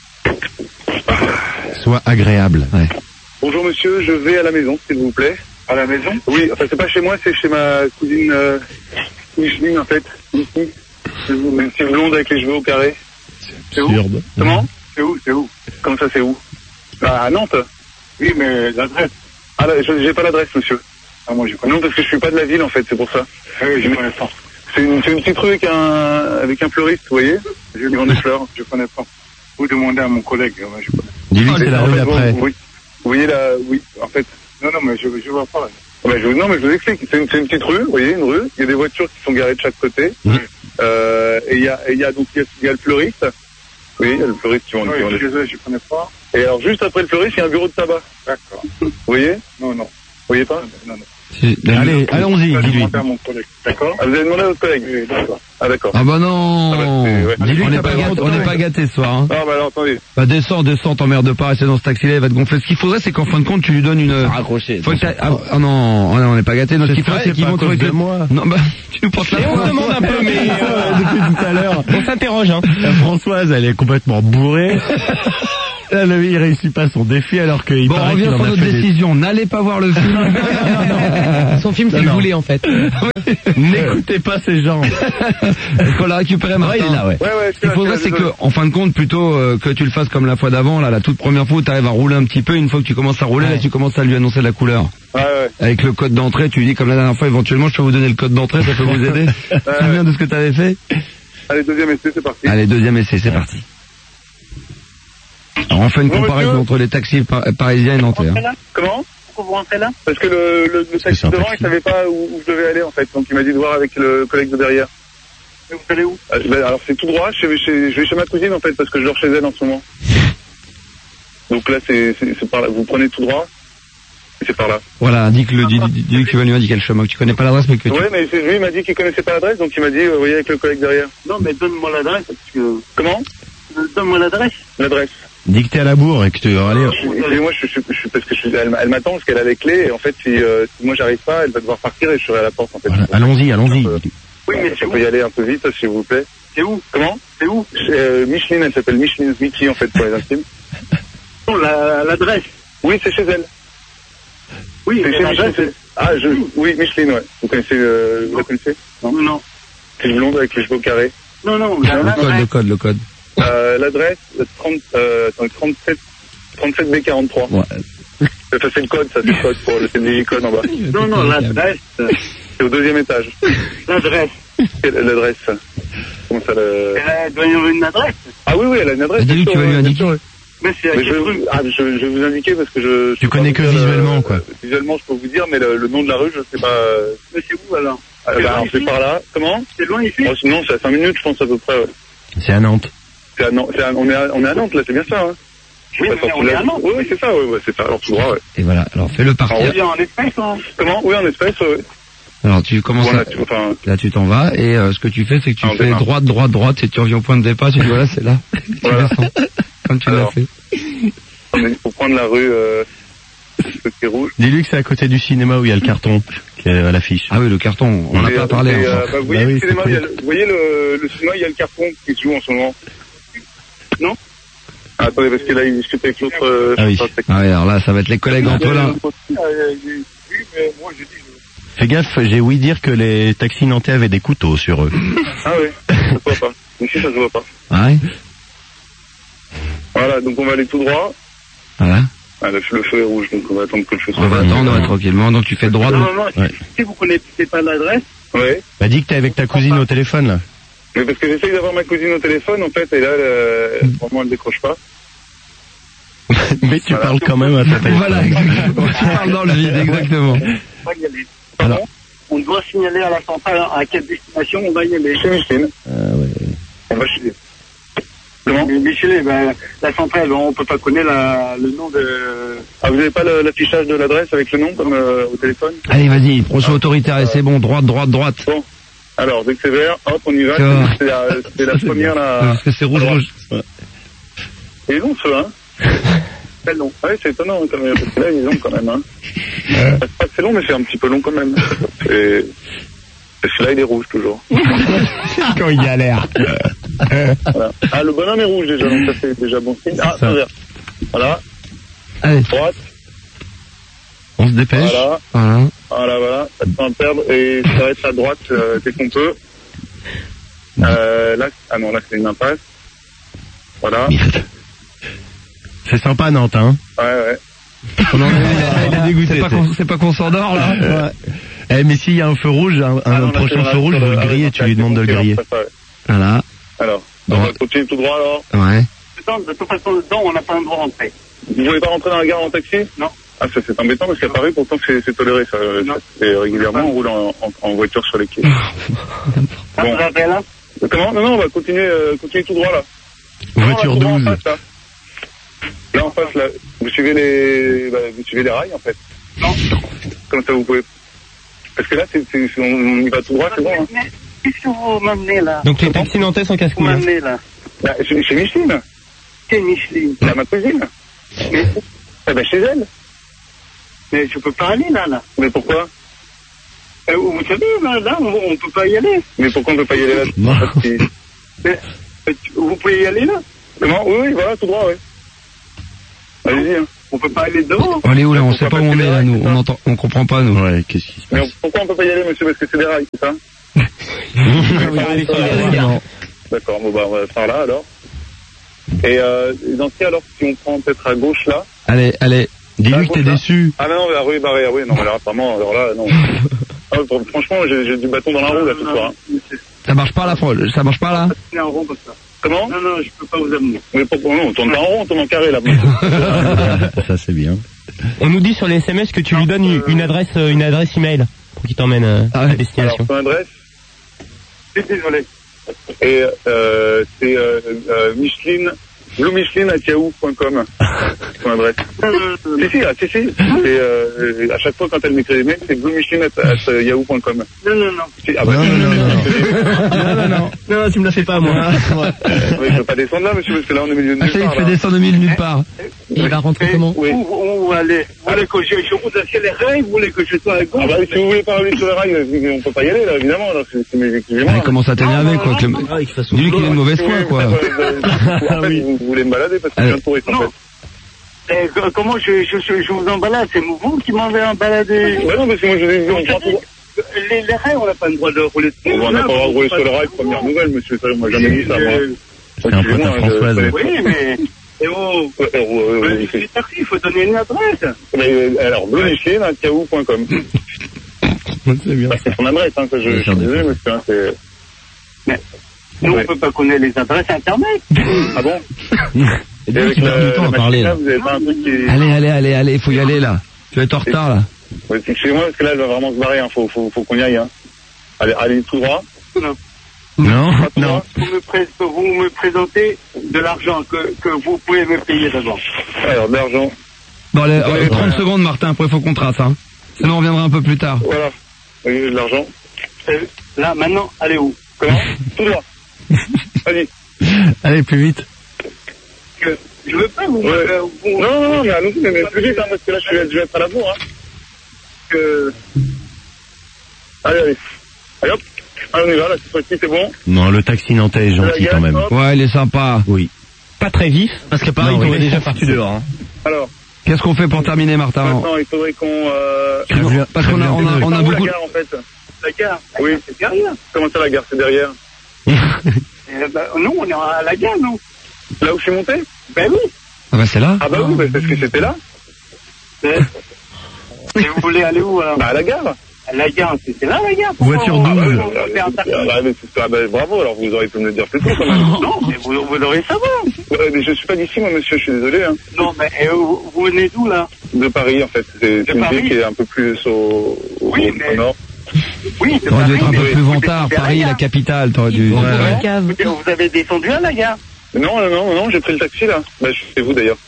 Sois agréable. Ouais. Bonjour monsieur, je vais à la maison, s'il vous plaît. À la maison? Oui, enfin c'est pas chez moi, c'est chez ma cousine euh, Micheline en fait. Ici. Une petite blonde avec les cheveux au carré. C'est où? Absurde. Comment? C'est où? C'est où? Comment ça c'est où? Ah, à Nantes? Oui, mais l'adresse. Ah là, je- j'ai pas l'adresse monsieur. Ah moi je connais. Non parce que je suis pas de la ville en fait, c'est pour ça. Oui, je connais pas. C'est une, c'est une petite rue avec un, avec un fleuriste, vous voyez? Je vends des fleurs. Je connais pas. Vous demandez à mon collègue, moi je connais. Dis-lui que c'est la En rue fait, d'après. vous- Oui. Vous voyez là, oui, en fait. Non, non, mais je, je vois pas. Ouais, je, non, mais je vous explique. C'est une, c'est une petite rue, vous voyez, une rue. Il y a des voitures qui sont garées de chaque côté. Oui. Euh, et il y a, et il y a donc il y a, il y a le fleuriste. Oui, il y a le fleuriste qui vend. Oui, qui vend je des- suis désolé, je connais pas. Et alors juste après le fleuriste, il y a un bureau de tabac. D'accord. Vous voyez? Non, non. Vous voyez pas? Non, non. Allez, allons-y, dis-lui. D'accord. Ah, vous avez demandé à votre collègue. Oui, d'accord. Ah, d'accord. Ah bah non. Ah bah, c'est- ouais. Dis-lui on n'est pas, gâté- on n'est pas gâté ce soir. Hein. Non, bah alors, attendez. Bah descends, descends, t'emmerdes pas, rester dans ce taxi-là, il va te gonfler. Ce qu'il faudrait, c'est qu'en fin de compte, tu lui donnes une... Raccroché. Faut que t'ailles- ah, ah non, oh non, on n'est pas gâté. Donc, ce qu'il faudrait, c'est qu'ils vont trouver de moi. Non, bah, tu nous portes la Et on se demande un peu, mais euh, Depuis tout à l'heure. on s'interroge. Hein. La Françoise, elle est complètement bourrée. Là, le, il réussit pas son défi alors qu'il Bon, on paraît revient qu'il en sur a notre fait des... décision. N'allez pas voir le film. Son film, c'est Non, le non. boulet en fait. N'écoutez pas ces gens. Il faut la récupérer, Martin. Ouais, il est là, ouais. Ouais, ouais, Ce qu'il faudrait, c'est que, en fin de compte, plutôt euh, que tu le fasses comme la fois d'avant, là, la toute première fois où tu arrives à rouler un petit peu, une fois que tu commences à rouler, là, tu commences à lui annoncer la couleur. Ouais, ouais. Avec le code d'entrée, tu lui dis comme la dernière fois, éventuellement, je peux vous donner le code d'entrée, ça peut vous aider. Tu te souviens de ce que tu avais fait? Allez, deuxième essai, c'est parti. Allez, deuxième essai, c'est parti. Alors, on fait une Bon, comparaison monsieur. entre les taxis par- parisiens et nantais. Hein. Comment? Pourquoi vous rentrez là? Parce que le, le, le taxi c'est un devant, taxi. il savait pas où, où je devais aller, en fait. Donc, il m'a dit de voir avec le collègue de derrière. Mais vous allez où? Ah, ben, alors, c'est tout droit. Je vais, chez, je vais chez ma cousine, en fait, parce que je dors chez elle en ce moment. Donc là, c'est, c'est, c'est par là. Vous prenez tout droit. Et c'est par là. Voilà, indique-le, dis- dis- dis-lui que tu vas lui indiquer le chemin, que tu connais pas l'adresse, mais que tu... Ouais, mais c'est, lui, il m'a dit qu'il connaissait pas l'adresse, donc il m'a dit, euh, voyez avec le collègue derrière. Non, mais donne-moi l'adresse, parce que... Comment? Donne-moi l'adresse. L'adresse. Dis que t'es à la bourre et que tu vas aller... Et moi, je, je, je, je- parce que je, suis- elle, elle m'attend parce qu'elle a les clés, et en fait, si, euh, si moi j'arrive pas, elle va devoir partir et je serai à la porte, en fait. Voilà, allons-y, allons-y. Oui, mais si on peut y aller un peu vite, s'il vous plaît. C'est où? Comment? C'est où? euh, Micheline, elle s'appelle Micheline Mickey, en fait, pour les intimes. Non, la, l'adresse. Oui, c'est chez elle. Oui, c'est chez Micheline. Ah, je, oui, Micheline, ouais. Vous connaissez, euh, vous la connaissez? Non. Non. C'est une blonde avec les cheveux carrés. Non, non, Le code, le code, le code. Euh, l'adresse, trente, euh, attends, trente-sept, trente-sept B quarante-trois. Ouais. Ça, c'est le code, ça, c'est le code pour le C D J code en bas. Non, non, l'adresse. C'est au deuxième étage. L'adresse. Quelle- L'adresse. Comment ça, le... Elle doit y avoir une adresse. Ah oui, oui, elle a une adresse. Dis-lui que tu vas lui indiquer. Mais c'est Mais je, vais, ah, je, je vais vous indiquer parce que je... je Tu peux connais pas que vous dire, visuellement, euh, quoi. Visuellement, je peux vous dire, mais le, le nom de la rue, je sais pas... euh, Mais c'est où, alors? Ah, bah, alors, c'est par là. Comment? C'est loin ici? Oh, sinon, c'est à cinq minutes, je pense, à peu près, ouais. C'est à Nantes. C'est à Nantes, c'est à- on, est à, on est à Nantes, là, c'est bien ça, hein? Oui, mais on est à Nantes. Oui, oui, c'est ça, oui, ouais, c'est ça. Alors, tout droit, ouais. Et voilà, alors fais-le partir. Alors, oui, en espèce, hein. Comment? Oui, en espèce, ouais. Alors tu commences Voilà, à... tu, enfin, Là tu t'en vas et euh, ce que tu fais c'est que tu Alors, fais démarre. droite, droite, droite et tu reviens au point de départ, tu dis voilà c'est là. Tu Voilà. descends, comme tu l'as Alors. fait. on est- faut prendre la rue, euh, le qui est rouge. Dis-lui que c'est à côté du cinéma où il y a le carton qui est à l'affiche. Ah oui le carton, on n'a Et, pas euh, parlé et, euh, encore. bah, vous voyez, Bah oui, le cinéma, c'est il y a le, vous voyez le, le cinéma, il y a le carton qui se joue en ce moment. Non? Ah, attendez, parce que là, il discute avec l'autre, euh, Ah oui. Ah oui alors là ça va être les collègues entre là. Oui, mais moi, je dis, Fais gaffe, j'ai ouï dire que les taxis nantais avaient des couteaux sur eux. ah oui, ça se voit pas. Ici, ça se voit pas. Ah ouais. Voilà, donc on va aller tout droit. Voilà. Ah, le, le feu est rouge, donc on va attendre que le feu soit On va rouge. attendre ouais, tranquillement, donc tu fais droite. Non, non, non, Ouais. si vous connaissez pas l'adresse. Ouais. Bah dis que t'es avec ta cousine au téléphone là. Mais parce que j'essaye d'avoir ma cousine au téléphone, en fait, et là, elle, euh, vraiment, elle décroche pas. Mais tu Voilà. parles quand même à ta téléphone. Voilà exactement. Tu parles dans le vide exactement. On va y aller. Alors. On doit signaler à la centrale à quelle destination on va y aller. Chez Micheline. Ah ouais. On va chez Comment? Micheline, ben, la centrale, on peut pas connaître la, le nom de... Ah, vous avez pas le- l'affichage de l'adresse avec le nom, comme euh, au téléphone? Allez vas-y, prochain autoritaire et c'est bon, droite, droite, droite. Bon. Alors, dès que c'est vert, hop, on y va. Tu vois. C'est la, c'est la première, là. Parce que c'est rouge, rouge. Et long, ce feu, hein? C'est long. Ouais, c'est étonnant, quand même, parce que là, il est long, quand même, hein. C'est pas que c'est long, mais c'est un petit peu long, quand même. Et... Parce que là, il est rouge, toujours. Quand il galère. Voilà. Ah, le bonhomme est rouge, déjà, donc ça, c'est déjà bon signe. Ah, c'est vert. Voilà. Allez, Droite. On se dépêche. Voilà. voilà. Voilà, voilà. Pas de temps à perdre. Et ça va être à droite, euh, dès qu'on peut. Euh, là, ah non, là, c'est une impasse. Voilà. C'est sympa Nantes, hein. Ouais, ouais. On en est, il est dégoûté. C'est pas qu'on c'est pas qu'on s'endort là. Ouais. Eh mais s'il y a un feu rouge, un, un Ah non, là, prochain c'est feu rouge, sur vous le- le ah, grillez, ouais, tu lui c'est demandes de le compris, griller. on fait ça, ouais. Voilà. Alors, Bon. on va continuer tout droit, alors. Ouais. De toute façon, dedans, on n'a pas le droit de rentrer. Vous voulez pas rentrer dans la gare en taxi? Non. Ah, ça, c'est embêtant, parce qu'à Paris, pourtant, c'est c'est toléré, ça. Ça, c'est régulièrement, on roule en, en, en voiture sur les quais. Bon. Là Comment? Non, non, on va continuer, euh, continuer tout droit, là. Voiture Non, là, tout droit en douze. face, là. Là, en face, là. Vous suivez les, bah, vous suivez les rails, en fait. Non. Comme ça, vous pouvez. Parce que là, c'est, c'est, on, on y va tout droit, c'est bon. Hein. Mais qu'est-ce que vous m'amenez là? Donc les taxis nantais sont Vous casse-couilles. m'amenez là? Bah, chez, chez Micheline. Quelle Micheline? Là, ma cousine. Mais, Eh ben, chez elle. mais je peux pas aller là, là. Mais pourquoi? Euh, vous savez, là, là on, on peut pas y aller. Mais pourquoi on peut pas y aller là? Parce que- Mais, euh, tu- vous pouvez y aller là? Comment? Oui, oui, voilà, tout droit, oui. Allez-y, hein. On peut pas aller devant. On est où là? On sait pas où on est là, nous. On entend, on comprend pas, nous. Ouais, qu'est-ce qui se Mais passe? on- pourquoi on peut pas y aller, monsieur? Parce que c'est des rails, c'est ça? Non. D'accord, bon, bah, on va faire là, alors. Et, euh, dans ce cas, alors, si on prend peut-être à gauche, là. Allez, allez. Dis-lui que t'es déçu. Ah, mais non, mais, ah oui, bah, oui, ah oui, non, mais là, vraiment, alors là, non. Ah, ouais, franchement, j'ai, j'ai du bâton dans la roue, là, ce soir. Hein. Ça marche pas là, Paul. Ça marche pas là? C'est en rond comme ça. Comment? Non, non, je peux pas vous amener. Mais pourquoi non? On tourne pas en rond, on tourne en carré, là. Ça, c'est bien. On nous dit sur les S M S que tu lui donnes une, une adresse, euh, une adresse email pour qu'il t'emmène euh, à Alors, destination. ton adresse? C'est désolé. Et, euh, c'est, euh, euh, Micheline, blue micheline arobase yahoo point com. Ton adresse. Si, si, ah, si, si. C'est, euh, à chaque fois quand elle m'écrit des mails, c'est blue micheline arobase yahoo point com. Non, non, non. Si, ah, bah, Non, non, non, non. Non, non, non. Non, tu me la fais pas, moi. Oui, je peux pas descendre là, monsieur, parce que là, on est au milieu de Ah, nulle ça y est, il part, te fait là. descendre au milieu de nulle part. Et il va rentrer comment? Oui. Où, où, où aller? Vous voulez que je, je vous accélère? Vous voulez que je sois à gauche? Ah bah, si vous voulez pas aller sur les rails, on peut pas y aller, là, évidemment, là, c'est, c'est, excusez-moi. Il commence à t'énerver, quoi. que le- Ah, de toute façon. Dis-lui qu'il est de mauvaise foi, quoi. En fait, vous voulez me balader parce que je viens de touriste, en fait. Eh, co- comment je, je, je, je vous embalade? C'est vous qui m'avez embaladé. Ouais, non, parce que moi, je vous ai dit, on Vous prend savez, tout. les, les rails, on n'a pas le droit de rouler dessus. On n'a pas le droit de rouler sur le rail, première nouvelle, monsieur, ça, moi, j'ai jamais dit ça, moi. C'est un pote à Françoise. Oui, mais... Et oh, Ouais, euh, euh, ouais, euh, c'est des taxis, il faut donner une adresse. Mais, euh, alors, bleu micheline arobase yahoo point com. C'est bien. Bah, c'est son adresse, hein, que je, je suis désolé, monsieur, hein, c'est... Mais nous, Ouais. on peut pas connaître les adresses internet. Ah bon? Et donc, tu perds du temps à parler, là. Vous avez pas un truc qui... Allez, allez, allez, allez, faut y aller, là. Tu vas être en retard, là. Ouais, excusez-moi, parce que là, elle va vraiment se barrer, hein, faut, faut, faut qu'on y aille, hein. Allez, allez, tout droit. Non. Non, Pas tout non. droit. Vous me, pré- vous me présentez de l'argent que, que vous pouvez me payer d'abord. Alors, de l'argent. Bon, allez, euh, Ouais, trente ouais. secondes, Martin, après, faut qu'on trace, hein. Sinon, on reviendra un peu plus tard. Voilà. Oui, de l'argent. Euh, Là, maintenant, allez où? Comment? Tout droit. Vas-y. Allez, plus vite. Que je veux pas vous... Ouais. euh, vous- Non, non, non, mais allons-y, mais, mais plus vite, hein, parce que là, je vais, je vais être à la bourre, hein. que... Allez, allez. Allez, hop. Allez, on y va, là, cette fois-ci, c'est bon. Non, le taxi nantais est gentil quand même. Ouais, il est sympa. Oui. Pas très vif, parce que pareil, Non, il t'aurait oui. déjà parti dehors. Hein. Alors, Qu'est-ce qu'on fait pour terminer, Martin? maintenant, il faudrait qu'on... Euh... Sinon, parce qu'on a, on a, on a Où, beaucoup. la gare, en fait. La gare, Oui. c'est derrière. Comment ça, la gare, c'est derrière? Eh ben, non, on est à la gare, non? Là où je suis monté? Ben oui. Ah bah c'est là. Ah bah oui, bah, parce que c'était là. Ben, et vous voulez aller où alors? Bah à la gare. À la gare, c'est c'est là la gare. Voiture Pourquoi on- douze. on va faire un taxi? Ah bah, mais c'est- ah bah, bravo, alors vous auriez pu me le dire plus tôt quand même. Non, mais vous, vous devrez savoir. Ouais, mais je suis pas d'ici, moi, monsieur, je suis désolé. Hein. Non, mais eh, vous, vous venez d'où là? De Paris, en fait. C'est c'est une Paris. ville qui est un peu plus au, au, Oui, au mais- nord. Oui, c'est T'aurais dû être un Paris, peu mais plus vous vantard. descendez à Paris, la la gare. capitale, t'aurais dû. Ouais. Vous, vous avez descendu à la gare. Non, non, non, non, j'ai pris le taxi là. Bah, je sais vous d'ailleurs.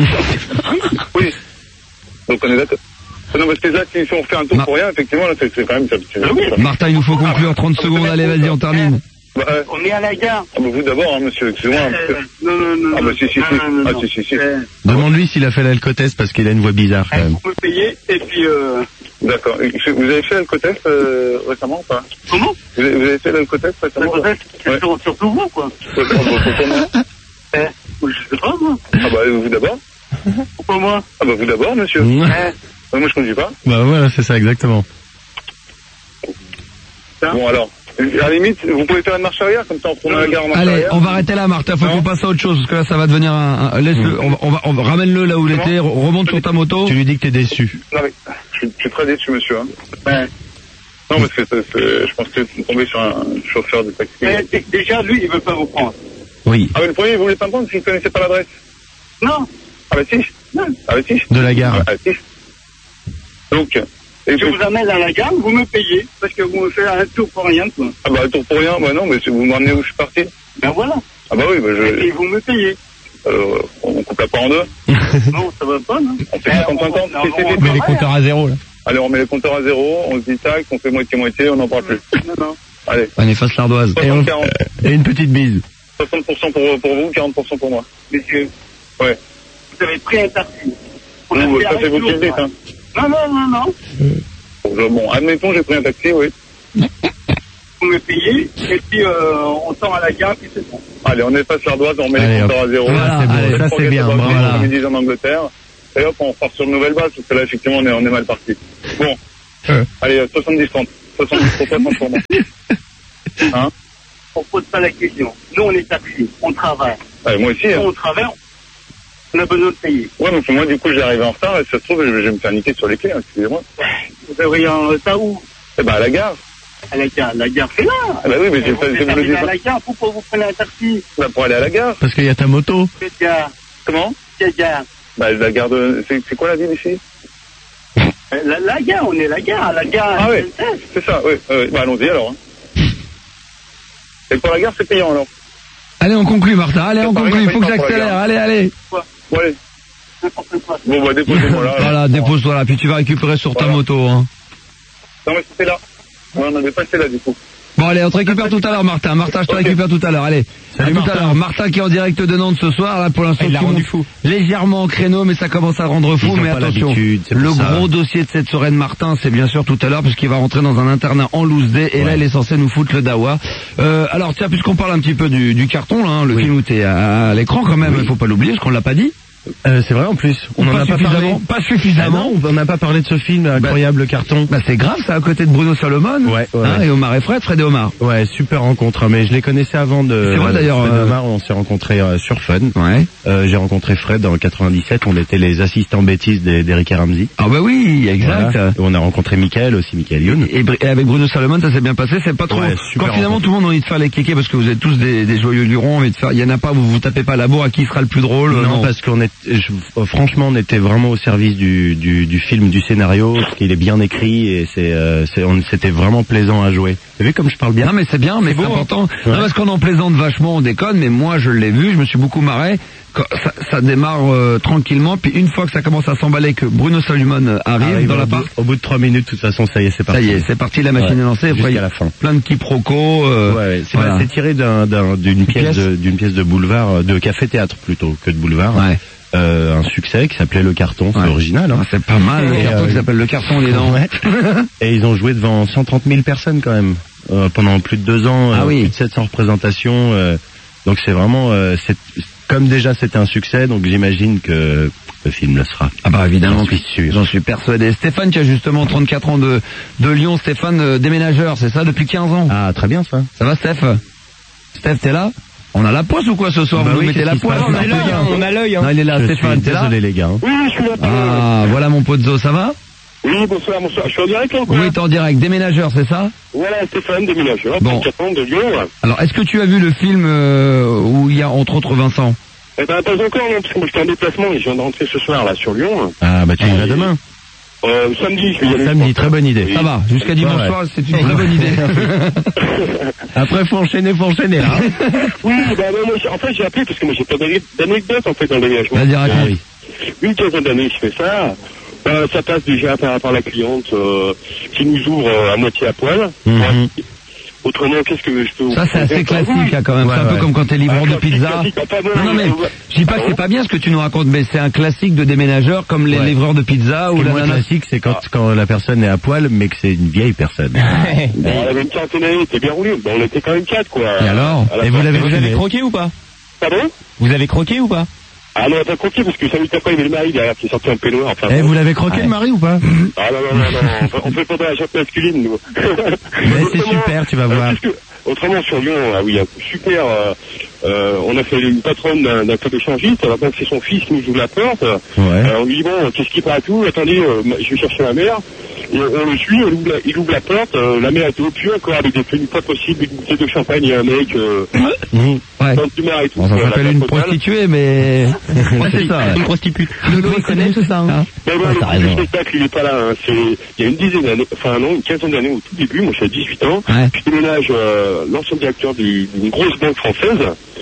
Oui. Donc on est d'accord. Ah non, parce que là, si, si on fait un tour Ma- pour rien, effectivement, là, c'est c'est quand même. Ça, c'est- ça- Martin, il nous faut conclure. trente secondes. Allez, vas-y, on termine. Bah, euh, On est à la gare. ah bah, vous d'abord, hein, monsieur, excusez-moi. hein, parce que- Euh, non, non, non. Ah bah si, si, si. non, non, non, Ah non. si, si, si. Euh, Demande-lui s'il a fait l'alcotest parce qu'il a une voix bizarre quand eh, même. vous me payez et puis... Euh... D'accord. Et Vous avez fait l'alcotest euh, récemment ou pas? Comment? Vous avez, vous avez fait l'alcotest La récemment? grossesse, c'est Ouais. sur- surtout vous, quoi. Ouais, bah, bah, pourquoi moi? Eh, je sais pas, moi. Ah bah vous d'abord? Pourquoi moi? Ah bah vous d'abord, monsieur. Eh, Bah, moi je conduis pas. Bah voilà, c'est ça exactement. Bon alors, à la limite, vous pouvez faire une marche arrière, comme ça on retourne à la gare en marche Allez, arrière. on va arrêter là, Martin. Faut Non. qu'on passe à autre chose parce que là, ça va devenir un. un- Laisse-le. On va, on va, on va- ramène-le là où il Comment était. re- Remonte sur ta moto. Tu lui dis que t'es déçu. Non mais, je suis, je suis très déçu, monsieur. Hein. ben, Non, parce que c'est- c'est- je pense que vous tombez sur un chauffeur de taxi. eh, d- déjà, lui, il veut pas vous prendre. Oui. Ah mais le premier, vous voulez pas me prendre s'il ne connaissait pas l'adresse? Non. Ah bah si. Non. Ah bah si. De la gare. Ah bah si. Donc, et Je puis- vous amène à la gare, vous me payez, parce que vous me faites un tour pour rien, quoi. ah bah tour pour rien, bah non, mais si vous m'emmenez où je suis parti. Ben voilà. Ah bah oui, bah Et puis je... vous me payez. Euh, on coupe la part en deux. Non, ça va pas, non? On fait Eh, cinquante cinquante. on- on- C'est- c'est- on- c'est- Mais les compteurs à zéro, là. Allez, on met le compteur à zéro, on se dit tac, on fait moitié-moitié, on n'en parle plus. Non, non. Allez. On efface l'ardoise. soixante, Et, on- quarante. et une petite bise. soixante pour cent pour, pour vous, quarante pour cent pour moi. Messieurs, Ouais. vous avez pris un taxi. On a Vous, fait ça un c'est vous qui le retour, dites, hein. Non, non, non, non. Bon, je- bon, admettons, j'ai pris un taxi, oui. Vous me payez, et puis euh, on sort à la gare, puis c'est bon. Allez, on efface l'ardoise, on met Allez, les compteurs hop. à zéro. Voilà, c'est bon, Allez, ça, c'est bien, forget about voilà. it, comme ils disent en Angleterre. Et hop, on repart sur une nouvelle base, parce que là, effectivement, on est, on est mal parti. Bon. Euh. Allez, euh, soixante-dix trente. soixante-dix pour toi, trente pour moi. Hein? On pose pas la question. Nous, on est taxi, on travaille. Ouais, moi aussi, Nous, hein. on travaille, on a besoin de payer. Ouais, mais pour moi, du coup, j'arrive en retard, et ça se trouve, je vais je vais me faire niquer sur les clés, hein, excusez-moi. Vous avez en retard où? Eh ben, à la gare. À la gare, la gare, c'est là. Ah bah oui, mais j'ai Vous pas, êtes je me le arrivé dis à pas. la gare, pourquoi vous prenez un taxi? Bah, pour aller à la gare. Parce qu'il y a ta moto. Quelle gare? Comment? Quelle gare? Bah, la gare de, c'est, c'est quoi la ville ici? La, la gare, on est la gare, la gare. Ah oui, S N C F. c'est ça, oui, oui. Bah, allons-y alors, hein. Et pour la gare, c'est payant, alors. Allez, on conclut, Martha. Allez, C'est on pareil, conclut. Il faut on que paye pas pour la j'accélère. gare. Allez, allez. Quoi? Ouais. N'importe quoi. Bon, bah, déposez-moi là. Voilà, alors. dépose-toi là. Puis tu vas récupérer sur ta Voilà. moto. Hein. Non, mais c'était là. Ouais, on avait passé là, du coup. Bon, allez, on te récupère tout à l'heure, Martin. Martin, je te Ok. récupère tout à l'heure. Allez, Salut, à tout Martin. à l'heure. Martin qui est en direct de Nantes ce soir. Là, pour l'instant, Il l'a tu rendu montes fou. légèrement en créneau, mais ça commence à rendre fou. Ils ont Mais pas attention, l'habitude, c'est pour le ça. gros dossier de cette soirée de Martin, c'est bien sûr tout à l'heure, puisqu'il va rentrer dans un internat en loose day. Et là, Ouais. il est censé nous foutre le dawa. Euh, alors, tiens, puisqu'on parle un petit peu du, du carton, là, hein, le Oui. film où t'es à, à l'écran quand même, il faut pas l'oublier, parce qu'on l'a pas dit. Euh, c'est vrai en plus. On Ou en pas a pas parlé. suffisamment. Pas Ah suffisamment. non, on n'a pas parlé de ce film incroyable carton. Bah, c'est grave, ça, à côté de Bruno Salomon. Ouais, ouais, Hein, ouais. et Omar et Fred, Fred et Omar. Ouais, super rencontre. Mais je les connaissais avant de. C'est vrai, d'ailleurs, Fred euh, Omar, on s'est rencontrés euh, sur Fun. Ouais. Euh, j'ai rencontré Fred en quatre-vingt-dix-sept. On était les assistants bêtises des- d'Eric et Ramsey. Ah bah oui, exact. Voilà. Et on a rencontré Michael aussi, Michael Youn. Et, Br- et avec Bruno Salomon, ça s'est bien passé, c'est pas trop. Ouais, super Quand finalement rencontre. tout le monde a envie de faire les kékés parce que vous êtes tous des, des joyeux lurons, mais de faire, il y en a pas, vous vous tapez pas la bourre à qui sera le plus drôle. euh, Non, parce qu'on est, je- franchement, on était vraiment au service du, du, du film, du scénario, parce qu'il est bien écrit et c'est, euh, c'est, on- c'était vraiment plaisant à jouer. Vous avez vu comme je parle bien? Non mais c'est bien, mais c'est beau, hein. important. Ouais. Non, parce qu'on en plaisante vachement, on déconne, mais moi je l'ai vu, je me suis beaucoup marré. Quand ça, ça démarre euh, tranquillement, puis une fois que ça commence à s'emballer, que Bruno Salomon euh, arrive, Arrive dans au l'appart, bout- Au bout de trois minutes, de toute façon, ça y est, c'est ça parti. y est, c'est parti, la machine Ouais, est lancée. Après, il y jusqu'à a la fin. plein de quiproquos. Euh, Ouais, ouais. C'est, voilà. c'est tiré d'un, d'un- d'une pièce, pièce de, d'une pièce de boulevard, euh, de café-théâtre plutôt que de boulevard. Ouais. Euh, un succès qui s'appelait Le Carton, c'est Ouais. original. Hein. Ah, c'est pas mal, le Et, carton euh, qui s'appelle le carton, les dents. Ouais. Et ils ont joué devant cent trente mille personnes quand même euh, pendant plus de deux ans, Ah euh, oui. plus de sept cents représentations. euh, donc c'est vraiment, euh, c'est, comme déjà c'était un succès, donc j'imagine que le film le sera. Ah bah évidemment, J'en suis sûr. j'en suis persuadé. Stéphane qui a justement trente-quatre ans de, de Lyon, Stéphane euh, déménageur, c'est ça, depuis quinze ans. Ah très bien ça. Ça va Steph? Steph, t'es là? On a la poisse ou quoi ce soir? Bah Vous oui, nous mettez qu'est-ce la qui se poisse? passe on là a l'œil, hein, on a l'œil. Hein. Non, il est là, Je Stéphane, suis t'es là? désolé les gars. hein. Oui, je suis là. Ah, voilà mon poteau, ça va? Oui, bonsoir, bonsoir. Je suis en direct là ou quoi? Oui, t'es en direct, déménageur, c'est ça? Voilà, Stéphane, déménageur, Bon. trente-quatre ans de Lyon. là. Alors, est-ce que tu as vu le film euh, où il y a entre autres Vincent? Eh ben, pas encore, non, parce que moi j'étais en déplacement et je viens de rentrer ce soir là sur Lyon. Ah bah tu y vas demain. Euh, samedi, je vais y aller. Samedi, très bonne idée. Oui. Ça va, jusqu'à dimanche Ouais, ouais. soir, c'est une très bonne idée. Après faut enchaîner, faut enchaîner. Hein. Oui, bah, non, moi, j'ai- en fait, j'ai appelé parce que moi j'ai pas d'ane- d'anecdote en fait dans le déménagement. Vas-y, raconte. Euh, Une quinzaine d'années, je fais ça. Euh, ça passe déjà par, par la cliente euh, qui nous ouvre euh, à moitié à poil. Mhm. Ouais. Autrement, qu'est-ce que je peux vous Ça, c'est assez proposer? classique, hein, quand même. Ouais, c'est un peu ouais. comme quand t'es livreur Ah, de classique, pizza. classique, ah, pas bon, Non, non, mais euh, je dis pas que c'est pas bien ce que tu nous racontes, mais c'est un classique de déménageur comme les Ouais. livreurs de pizza Ce ou qui est la moins nana. classique, c'est quand, quand la personne est à poil, mais que c'est une vieille personne. Bon, elle avait une quarantaine d'années, t'es bien roulé. Bon, on était quand même quatre, quoi. Et alors À la Et fin. vous l'avez Vous avez filmé. croqué ou pas? Pardon? Vous avez croqué ou pas? Ah non, t'as compris, parce que ça minutes après, il y avait le mari derrière qui est sorti en peignoir. Enfin, Eh, bon. vous l'avez croqué le mari ou pas? Ah non, non, non, non, on fait- on fait pas de la chatte masculine, nous. Mais c'est Autrement, super, tu vas euh, voir. qu'est-ce que- Autrement, sur Lyon, ah oui, super, euh, euh, on a fait une patronne d'un d'un club échangiste, alors donc c'est son fils qui nous ouvre la porte. Ouais. Alors on lui dit, bon, qu'est-ce qui part à tout? Attendez, euh, je vais chercher ma mère. Et on le suit, on ouvre la- il ouvre la porte, euh, la mère était au pieu encore avec des tenues pas possibles, une bouteille de champagne et un mec, euh, Mmh. Ouais. dans le et tout. Bon, ça euh, s'appelle la une totale. prostituée, mais... Ouais, c'est ça. Une prostituée. Lolo, il connaît tout ça, hein. Mais bon, Ouais, le t'as premier raison. spectacle, il est pas là. Hein. C'est, il y a une dizaine d'années, enfin non, une quinzaine d'années au tout début. Moi, je suis à dix-huit ans. Ouais. Je déménage euh, l'ancien directeur du- d'une grosse banque française.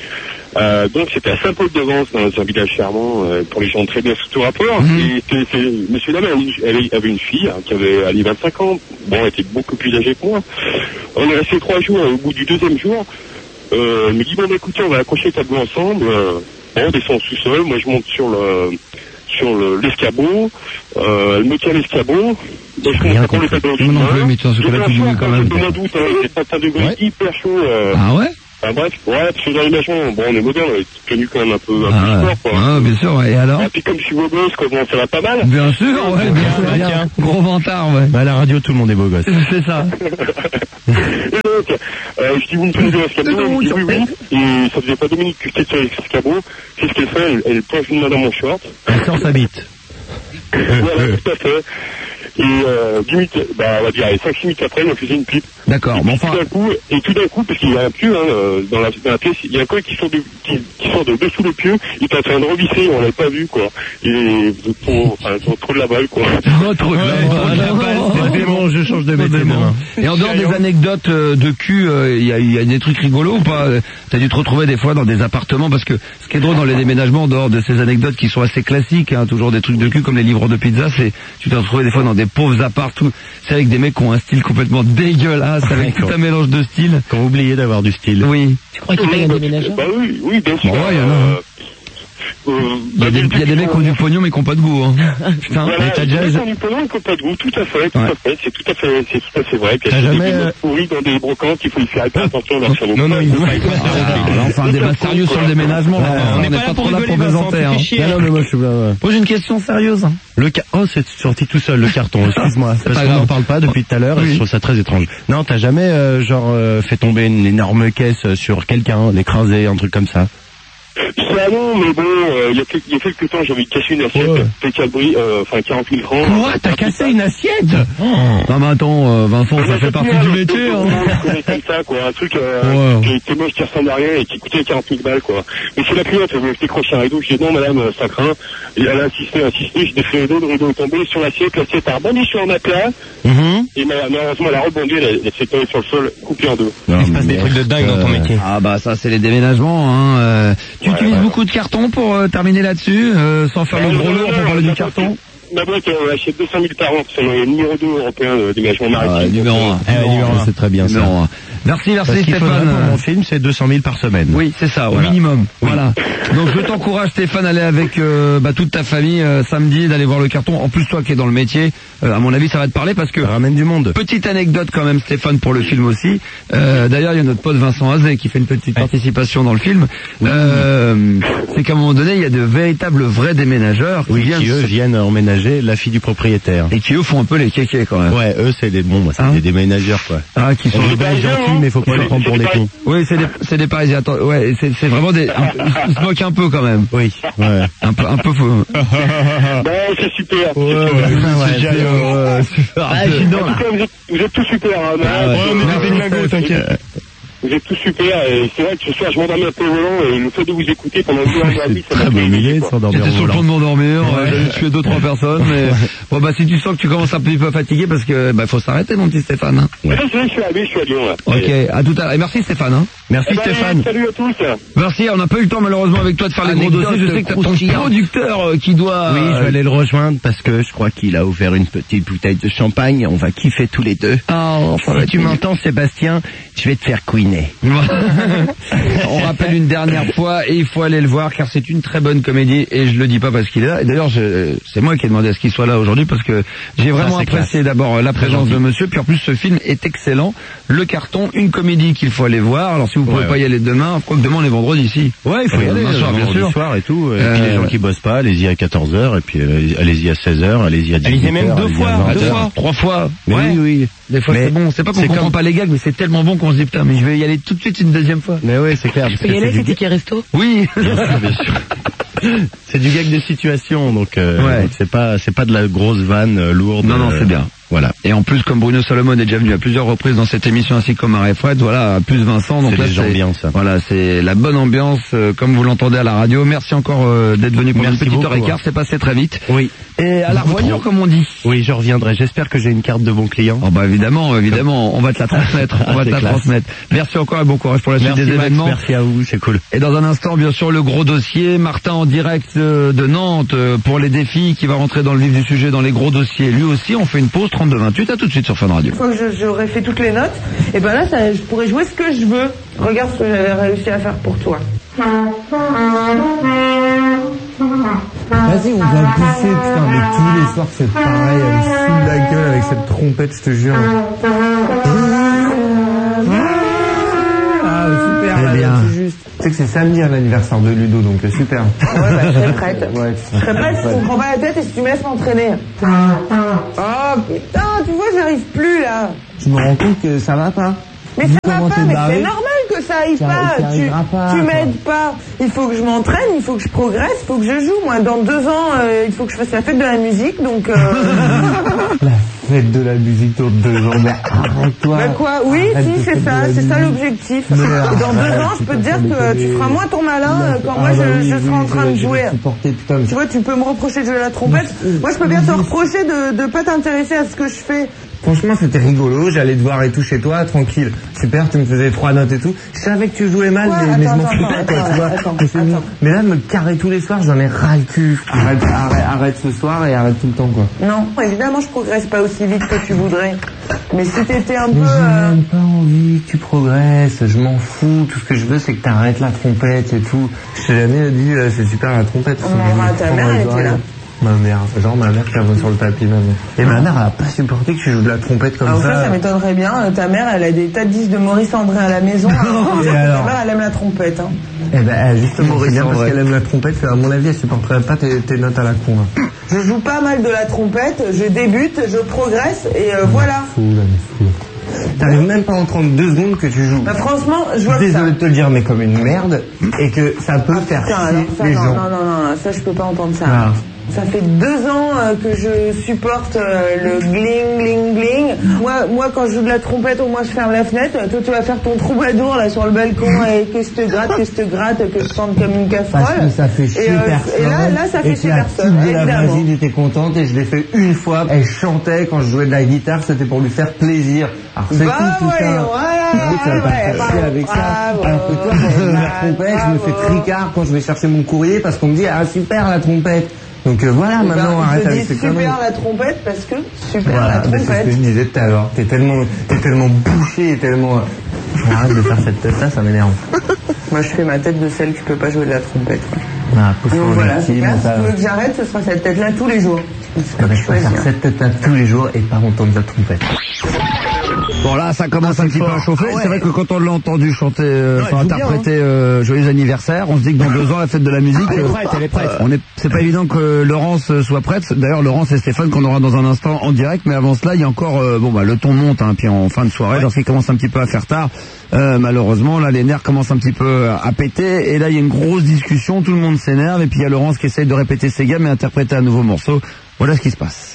Euh, donc c'était à Saint-Paul-de-Vence, dans un village charmant, euh, pour les gens très bien sous tout rapport. Mmh. Et c'est, c'est, monsieur Dame elle avait une fille hein, qui avait allez, vingt-cinq ans, bon, elle était beaucoup plus âgée que moi. On est resté trois jours, et au bout du deuxième jour, euh, elle me dit, bon bah écoutez, on va accrocher le tableau ensemble. Euh, bon, on descend au sous-sol, moi je monte sur le sur le, l'escabeau, euh, elle me tient l'escabeau, et je commence à prendre le tableau du Non, main. non, mais tu vois, ce cas-là, tu jouais quand même. Au mois d'août, hein, c'est pas un degré Ouais. hyper chaud. Euh, Ah ouais? Enfin bref, ouais, parce que dans les maisons, bon, on est moderne, on est tenu quand même un peu, un Ah, peu ouais. sport, quoi. Ah, bien sûr, ouais. Et alors? Et puis comme je suis beau gosse, quoi, bon, ça va pas mal. Bien sûr, ouais, bien sûr, bien. Gros vantard, ouais. Bah, à la radio, tout le monde est beau gosse. C'est ça. Et donc, euh, je dis, vous me prenez de l'escabeau, elle me dit oui, oui. Et ça faisait pas deux minutes que j'étais sur l'escabeau. Qu'est-ce qu'elle fait? Elle, elle plonge une main dans mon short. Elle sort sa bite. Voilà, tout à fait. Et euh, dix minutes, bah, on va dire, cinq six minutes après, elle me faisait une pipe. D'accord, bon, enfin. Tout d'un coup, et tout d'un coup, parce qu'il y a un pieu, hein, euh, dans la, dans la pièce, il y a un coin qui sort de, qui, qui sort de dessous le pieu, il était en train de revisser, on l'avait pas vu, quoi. Et, trop, enfin, trop, trop de la balle, quoi. Oh, trop de la balle. C'est bon, je change de métier demain. Et en dehors des anecdotes euh, de cul, il euh, y, a, y a des trucs rigolos ou pas? T'as dû te retrouver des fois dans des appartements, parce que ce qui est drôle dans les déménagements, en dehors de ces anecdotes qui sont assez classiques, hein, toujours des trucs de cul comme les livreurs de pizza, c'est tu t'es retrouvé des fois dans des pauvres apparts, tout, c'est avec des mecs qui ont un style complètement dégueulasse, avec tout un mélange de styles. Quand vous oubliez d'avoir du style. Oui. Tu crois qu'il paye un déménageur? Bah oui, oui, bien sûr. Bon, ouais, y en a, hein. Euh, Il y a des, il y a des mecs qui ont du pognon mais qui ont pas de goût, hein. Putain, voilà, mais t'as déjà... des mecs qui ont du pognon et qui ont pas de goût, tout à fait, tout Ouais. à fait, c'est tout à fait, c'est tout à fait vrai. Puis T'as il y a des jamais, vieux euh, pourris dans des brocantes, il faut y faire hyper attention à leur cerveau. Non, non, il faut pas y Ah, là, enfin, un débat sérieux sur le déménagement, là. On n'est pas trop là pour plaisanter, hein. Non, non, mais moi, je suis là, ouais. Pose une question sérieuse. Le ca- oh, c'est sorti tout seul, le carton, excuse-moi. Parce pas qu'on grave. n'en parle pas depuis tout à l'heure et Oui. je trouve ça très étrange. Non, t'as jamais, euh, genre, euh, fait tomber une énorme caisse sur quelqu'un, l'écraser, un truc comme ça? Ça non, mais bon, euh, il y a quel- il y a quelques temps, j'avais cassé une assiette, Ouais. fait Cabri, euh, enfin quarante mille francs. Quoi? T'as cassé une assiette? Non mais attends, euh, Vincent, ça fait partie du métier, hein. Comme ça, quoi, un truc euh, Ouais. qui était moche, qui ressemble à rien et qui coûtait quarante mille balles, quoi. Mais c'est la cliente, elle voulait décrocher un rideau, je dis non madame, euh, ça craint. Et elle a insisté, insisté, je défais le rideau, le rideau est tombé sur l'assiette, l'assiette a rebondi sur un matelas, Mhm. et ma- malheureusement elle a rebondi, elle, elle s'est tombée sur le sol, coupée en deux. Non, Il se passe des mais, trucs de dingue dans ton euh, métier. Ah bah ça c'est les déménagements, hein. Euh, tu Ouais, utilises ouais. beaucoup de cartons pour euh, terminer là-dessus, euh, sans faire le gros lourd pour parler du carton? Ma boîte, euh, achète deux cent mille par an, c'est le numéro deux européen de déménagement maritime. Ah, numéro un. Ah, numéro un, c'est très bien ça. Numéro un. Merci, merci Parce qu'il faudrait Stéphane. pour mon film, c'est deux cent mille par semaine. Oui, c'est ça, au Voilà. minimum. Voilà. Donc je t'encourage Stéphane à aller avec euh, bah, toute ta famille euh, samedi, d'aller voir le carton. En plus toi qui es dans le métier, euh, à mon avis ça va te parler parce que... Ça ramène du monde. Petite anecdote quand même Stéphane pour le film aussi. Euh, D'ailleurs il y a notre pote Vincent Azé qui fait une petite participation dans le film. Euh, c'est qu'à un moment donné il y a de véritables vrais déménageurs qui Oui, viennent qui eux se- viennent emménager la fille du propriétaire. et qui eux font un peu les kékés quand même. Ouais, eux c'est des bons, bah, c'est Hein des déménageurs quoi. Ah, qui sont On est bien gentils, mais faut pas les prendre pour des cons. Oui, c'est des, c'est des Parisiens. Attends, ouais, c'est, c'est vraiment des. un- ils se moquent un peu quand même. Oui, ouais. Un peu, un peu faux. Bon, c'est super. Ouais, ouais, c'est génial, ouais, super. Ah, dis donc, En tout cas, vous êtes, vous êtes tous super. Hein, Ah, ouais, on est des dingos, t'inquiète. Vous êtes tous super et c'est vrai que ce soir je m'endormais un peu au volant et le fait de vous écouter pendant deux heures de la vie, ça C'est m'a très fait bonne idée aider, de quoi. s'endormir J'étais au sur le point volant. de m'endormir, euh, j'avais tué deux, trois personnes, mais bon bah si tu sens que tu commences un petit peu fatigué parce que bah faut s'arrêter mon petit Stéphane. Hein. Mais là, c'est vrai que je suis à je suis à Lyon là. Ok, à tout à l'heure. Et merci Stéphane. Hein. Merci Eh ben, Stéphane. salut à tous. Merci, on n'a pas eu le temps malheureusement avec toi de faire les gros Anecdote dossiers. Je sais que t'as ton croustillante. producteur euh, qui doit... Oui, je euh, vais aller le rejoindre parce que je crois qu'il a ouvert une petite bouteille de champagne. On va kiffer tous les deux. Oh, ça va Si être tu mignon. m'entends, Sébastien, je vais te faire couiner. On rappelle une dernière fois et il faut aller le voir car c'est une très bonne comédie et je le dis pas parce qu'il est là. Et d'ailleurs, je- c'est moi qui ai demandé à ce qu'il soit là aujourd'hui parce que j'ai vraiment c'est apprécié classe. d'abord euh, la présence de monsieur. Puis en plus, ce film est excellent. Le carton, une comédie qu'il faut aller voir. Alors si vous pouvez Ouais, pas y ouais. aller demain, quoi que demain on est vendredi ici. Ouais, il faut y Euh, aller demain soir, le bien vendredi sûr. soir et tout. Et Euh, puis les gens qui bossent pas, allez-y à quatorze heures et puis euh, allez-y à seize heures, allez-y à dix-huit heures. Allez-y même deux allez-y à fois, vingt deux heures. fois. Trois fois. Mais Ouais. oui, oui. Des fois Mais c'est bon. C'est pas qu'on c'est comprend comme- pas les gags, mais c'est tellement bon qu'on se dit putain, mais je vais y aller tout de suite une deuxième fois. Mais oui, c'est clair. Je parce peux que y aller c'est avec du les tickets resto? Oui. Bien sûr, bien sûr. C'est du gag de situation, donc euh, Ouais. donc c'est pas c'est pas de la grosse vanne euh, lourde. Non, non, euh, c'est bien. Voilà. Et en plus, comme Bruno Salomon est déjà venu à plusieurs reprises dans cette émission, ainsi que comme Marie Fred, voilà, plus Vincent. Donc C'est là, des gens bien, ça. Voilà, c'est la bonne ambiance, euh, comme vous l'entendez à la radio. Merci encore euh, d'être venu pour Merci une petite heure et beaucoup, quart. hein. C'est passé très vite. Oui. Et à la revoyure, comme on dit. Oui, je reviendrai. J'espère que j'ai une carte de bon client. Oh bah évidemment, évidemment, on va te la transmettre. On va te la transmettre. Merci encore et bon courage pour la suite Merci des Max, événements. merci à vous, c'est cool. Et dans un instant, bien sûr, le gros dossier. Martin en direct de Nantes pour les défis qui va rentrer dans le vif du sujet dans les gros dossiers. Lui aussi, on fait une pause trente-deux vingt-huit. À tout de suite sur Fun Radio. Une fois que je- j'aurais fait toutes les notes, et ben là, ça, je pourrais jouer ce que je veux. Regarde ce que j'avais réussi à faire pour toi. Vas-y, on va pousser, putain, mais tous les soirs c'est pareil, elle me saoule la gueule avec cette trompette, je te jure. Ah, super, Eh là, bien. c'est juste. Tu sais que c'est samedi à l'anniversaire de Ludo, donc euh, super. Ouais, bah, je serais prête. Ouais, Je serais prête si tu me prends pas la tête et si tu me laisses m'entraîner. Oh putain, tu vois, j'arrive plus là. Je me rends compte que ça va pas. Mais Vu ça va comment pas, t'es mais barré. c'est normal que ça aille Ça- pas. ça Tu, arrivera pas, tu quoi. m'aides pas. Il faut que je m'entraîne, il faut que je progresse, il faut que je joue. Moi, dans deux ans, euh, il faut que je fasse la fête de la musique, donc. Euh... La fête de la musique dans deux ans, mais arrête-toi. Bah quoi, oui, Arrête si, de c'est fête ça, de la c'est ça musique. l'objectif. Mais Et dans deux arrête, ans, je peux te putain, dire sans que tu déconner. feras moins ton malin euh, quand Ah moi bah je, oui, je oui, serai en je train vais- de je vais jouer. supporter, putain, mais- Tu vois, tu peux me reprocher de jouer la trompette. Moi, je peux bien te reprocher de de pas t'intéresser à ce que je fais. Franchement, c'était rigolo, j'allais te voir et tout chez toi, tranquille. Super, tu me faisais trois notes et tout. Je savais que tu jouais mal, Ouais, mais, mais je attends, m'en attends, foutais, quoi, attends, tu vois. attends, Mais c'est bon. Mais là, me carrer tous les soirs, j'en ai ras le cul. Arrête, arrête, arrête ce soir et arrête tout le temps, quoi. Non, évidemment, je progresse pas aussi vite que tu voudrais. Mais si t'étais un peu... Mais j'ai euh, même pas envie que tu progresses, je m'en fous. Tout ce que je veux, c'est que t'arrêtes la trompette et tout. Je t'ai jamais dit, euh, c'est super la trompette. Oh, maman, ta mère, elle était là. Ma mère, genre ma mère qui revient sur le tapis, ma mère. Et ma mère, elle a pas supporté que tu joues de la trompette comme Alors ça. ça, ça m'étonnerait bien. Euh, Ta mère, elle a des tas de disques de Maurice André à la maison. Alors, Et ta alors mère, elle aime la trompette. Hein. Eh ben, justement, c'est bien parce André. qu'elle aime la trompette qu'à mon avis, elle supporterait pas tes, tes notes à la con, là. Je joue pas mal de la trompette, je débute, je progresse et euh, voilà. Fou, là, mais fou. T'arrives même pas en trente-deux secondes que tu joues. Bah franchement, je vois que ça... Désolé de te le dire, mais comme une merde, et que ça peut Ah, faire putain, chier alors ça, les non, gens. non, non, non, ça je peux pas entendre ça. Ah. Ça fait deux ans euh, que je supporte euh, le gling, gling, gling. Moi, moi, quand je joue de la trompette, au moins je ferme la fenêtre. Toi, tu vas faire ton troubadour là sur le balcon et que je te gratte, que je te gratte, que je chante comme une casserole. Parce que ça fait chier et, euh, personne. et là, là, ça fait et chier que la personne, petite de la évidemment. voisine était contente et je l'ai fait une fois. Elle chantait quand je jouais de la guitare, c'était pour lui faire plaisir. Alors c'est Bah tout, tout ouais, ça. ouais, Tu vas pas ouais, te bah, chier avec ça. bravo, Alors que toi, quand je joue de la trompette, je me fais bravo. tricard quand je vais chercher mon courrier parce qu'on me dit ah super la trompette. Donc euh, voilà, Eh ben, maintenant arrête je avec dis ces conneries. super la trompette parce que super Voilà, la bah, c'est ce que trompette. je disais tout à l'heure. T'es tellement, t'es tellement bouché et tellement. euh, Arrête de faire cette tête-là, ça m'énerve. Moi, je fais ma tête de celle qui peut pas jouer de la trompette. quoi. Ah, pousse Donc sur voilà, le c'est team, clair. Si ça- tu veux que j'arrête, ce sera cette tête-là tous les jours. Je vais faire cette tête-là tous les jours et pas entendre la trompette. Bon là, ça commence un petit peu à chauffer. Ah ouais. C'est vrai que quand on l'a entendu chanter, euh, Non, enfin elle joue bien, interpréter euh, Joyeux anniversaire, on se dit que dans deux ans, la fête de la musique, Elle est euh, prête, elle est prête. euh, on est, c'est pas évident que Laurence euh, soit prête. D'ailleurs, Laurence et Stéphane qu'on aura dans un instant en direct, mais avant cela, il y a encore, euh, bon bah le ton monte, hein, puis en fin de soirée, lorsqu'il commence un petit peu à faire tard, euh, malheureusement, là les nerfs commencent un petit peu à péter, et là il y a une grosse discussion, tout le monde s'énerve, et puis il y a Laurence qui essaye de répéter ses gammes et interpréter un nouveau morceau. Voilà ce qui se passe.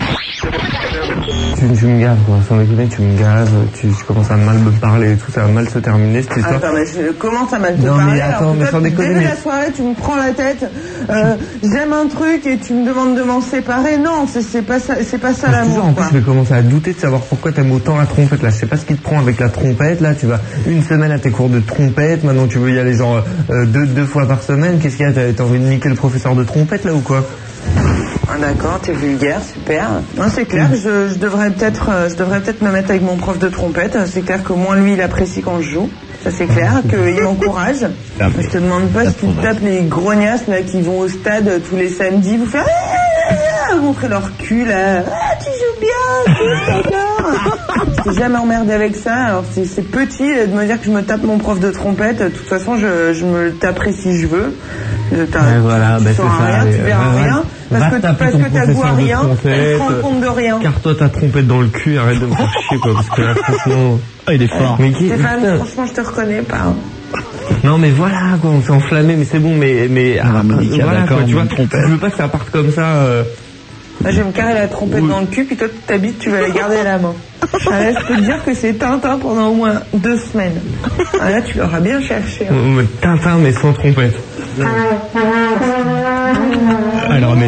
Tu, tu me gaves, quoi. Sans déconner, tu me gaves, tu, tu commences à mal me parler et tout, ça va mal se terminer cette histoire. Attends, mais je commence à mal te Non, parler. mais attends, alors que mais toi, sans déconner, dès mais- la soirée, tu me prends la tête. Euh, J'aime un truc et tu me demandes de m'en séparer. Non, c'est c'est pas ça, c'est pas ça Parce que toujours, l'amour. en quoi. plus, je vais commencer à douter de savoir pourquoi t'aimes autant la trompette, là. Je sais pas ce qui te prend avec la trompette, là. Tu vas une semaine à tes cours de trompette, maintenant tu veux y aller genre euh, deux, deux fois par semaine. Qu'est-ce qu'il y a? T'as t'as envie de niquer le professeur de trompette, là, ou quoi? Ah, d'accord, t'es vulgaire, super. Non, c'est clair, je, je devrais peut-être, euh, je devrais peut-être me mettre avec mon prof de trompette. C'est clair que moins lui, il apprécie quand je joue. Ça, c'est clair, qu'il m'encourage. Je te demande pas si tu te tapes les grognasses là qui vont au stade euh, tous les samedis, vous faire ah, ah, ah, montrer leur cul là. Ah, tu joues bien, tu j'adore. Je t'ai jamais emmerdé avec ça. Alors c'est c'est petit euh, de me dire que je me tape mon prof de trompette. De toute façon, je, je me le taperai si je veux. Je t'in- Ouais, voilà, tu bah, sauras c'est ça, rien, allez, tu verras ouais, ouais. rien. Parce Va que, taper parce ton que t'as goût à professeur de rien, tu te trompette. rends compte de rien. Carre-toi ta trompette dans le cul, arrête de me faire chier, quoi, parce que là, franchement. Ah, il est fort. Mais qui, Stéphane, putain. franchement, je te reconnais pas. Non mais voilà quoi, on s'est enflammé, mais c'est bon, mais mais Ah, Monica, voilà d'accord, quoi, tu vois, mon trompette. je veux pas que ça parte comme ça. Euh... Là, je vais me carrer la trompette Oui. dans le cul, puis toi, ta bite, tu vas la garder à la main. Ah, là, je peux te dire que c'est Tintin pendant au moins deux semaines. Ah, là, tu l'auras bien cherché. hein. euh, Tintin mais sans trompette.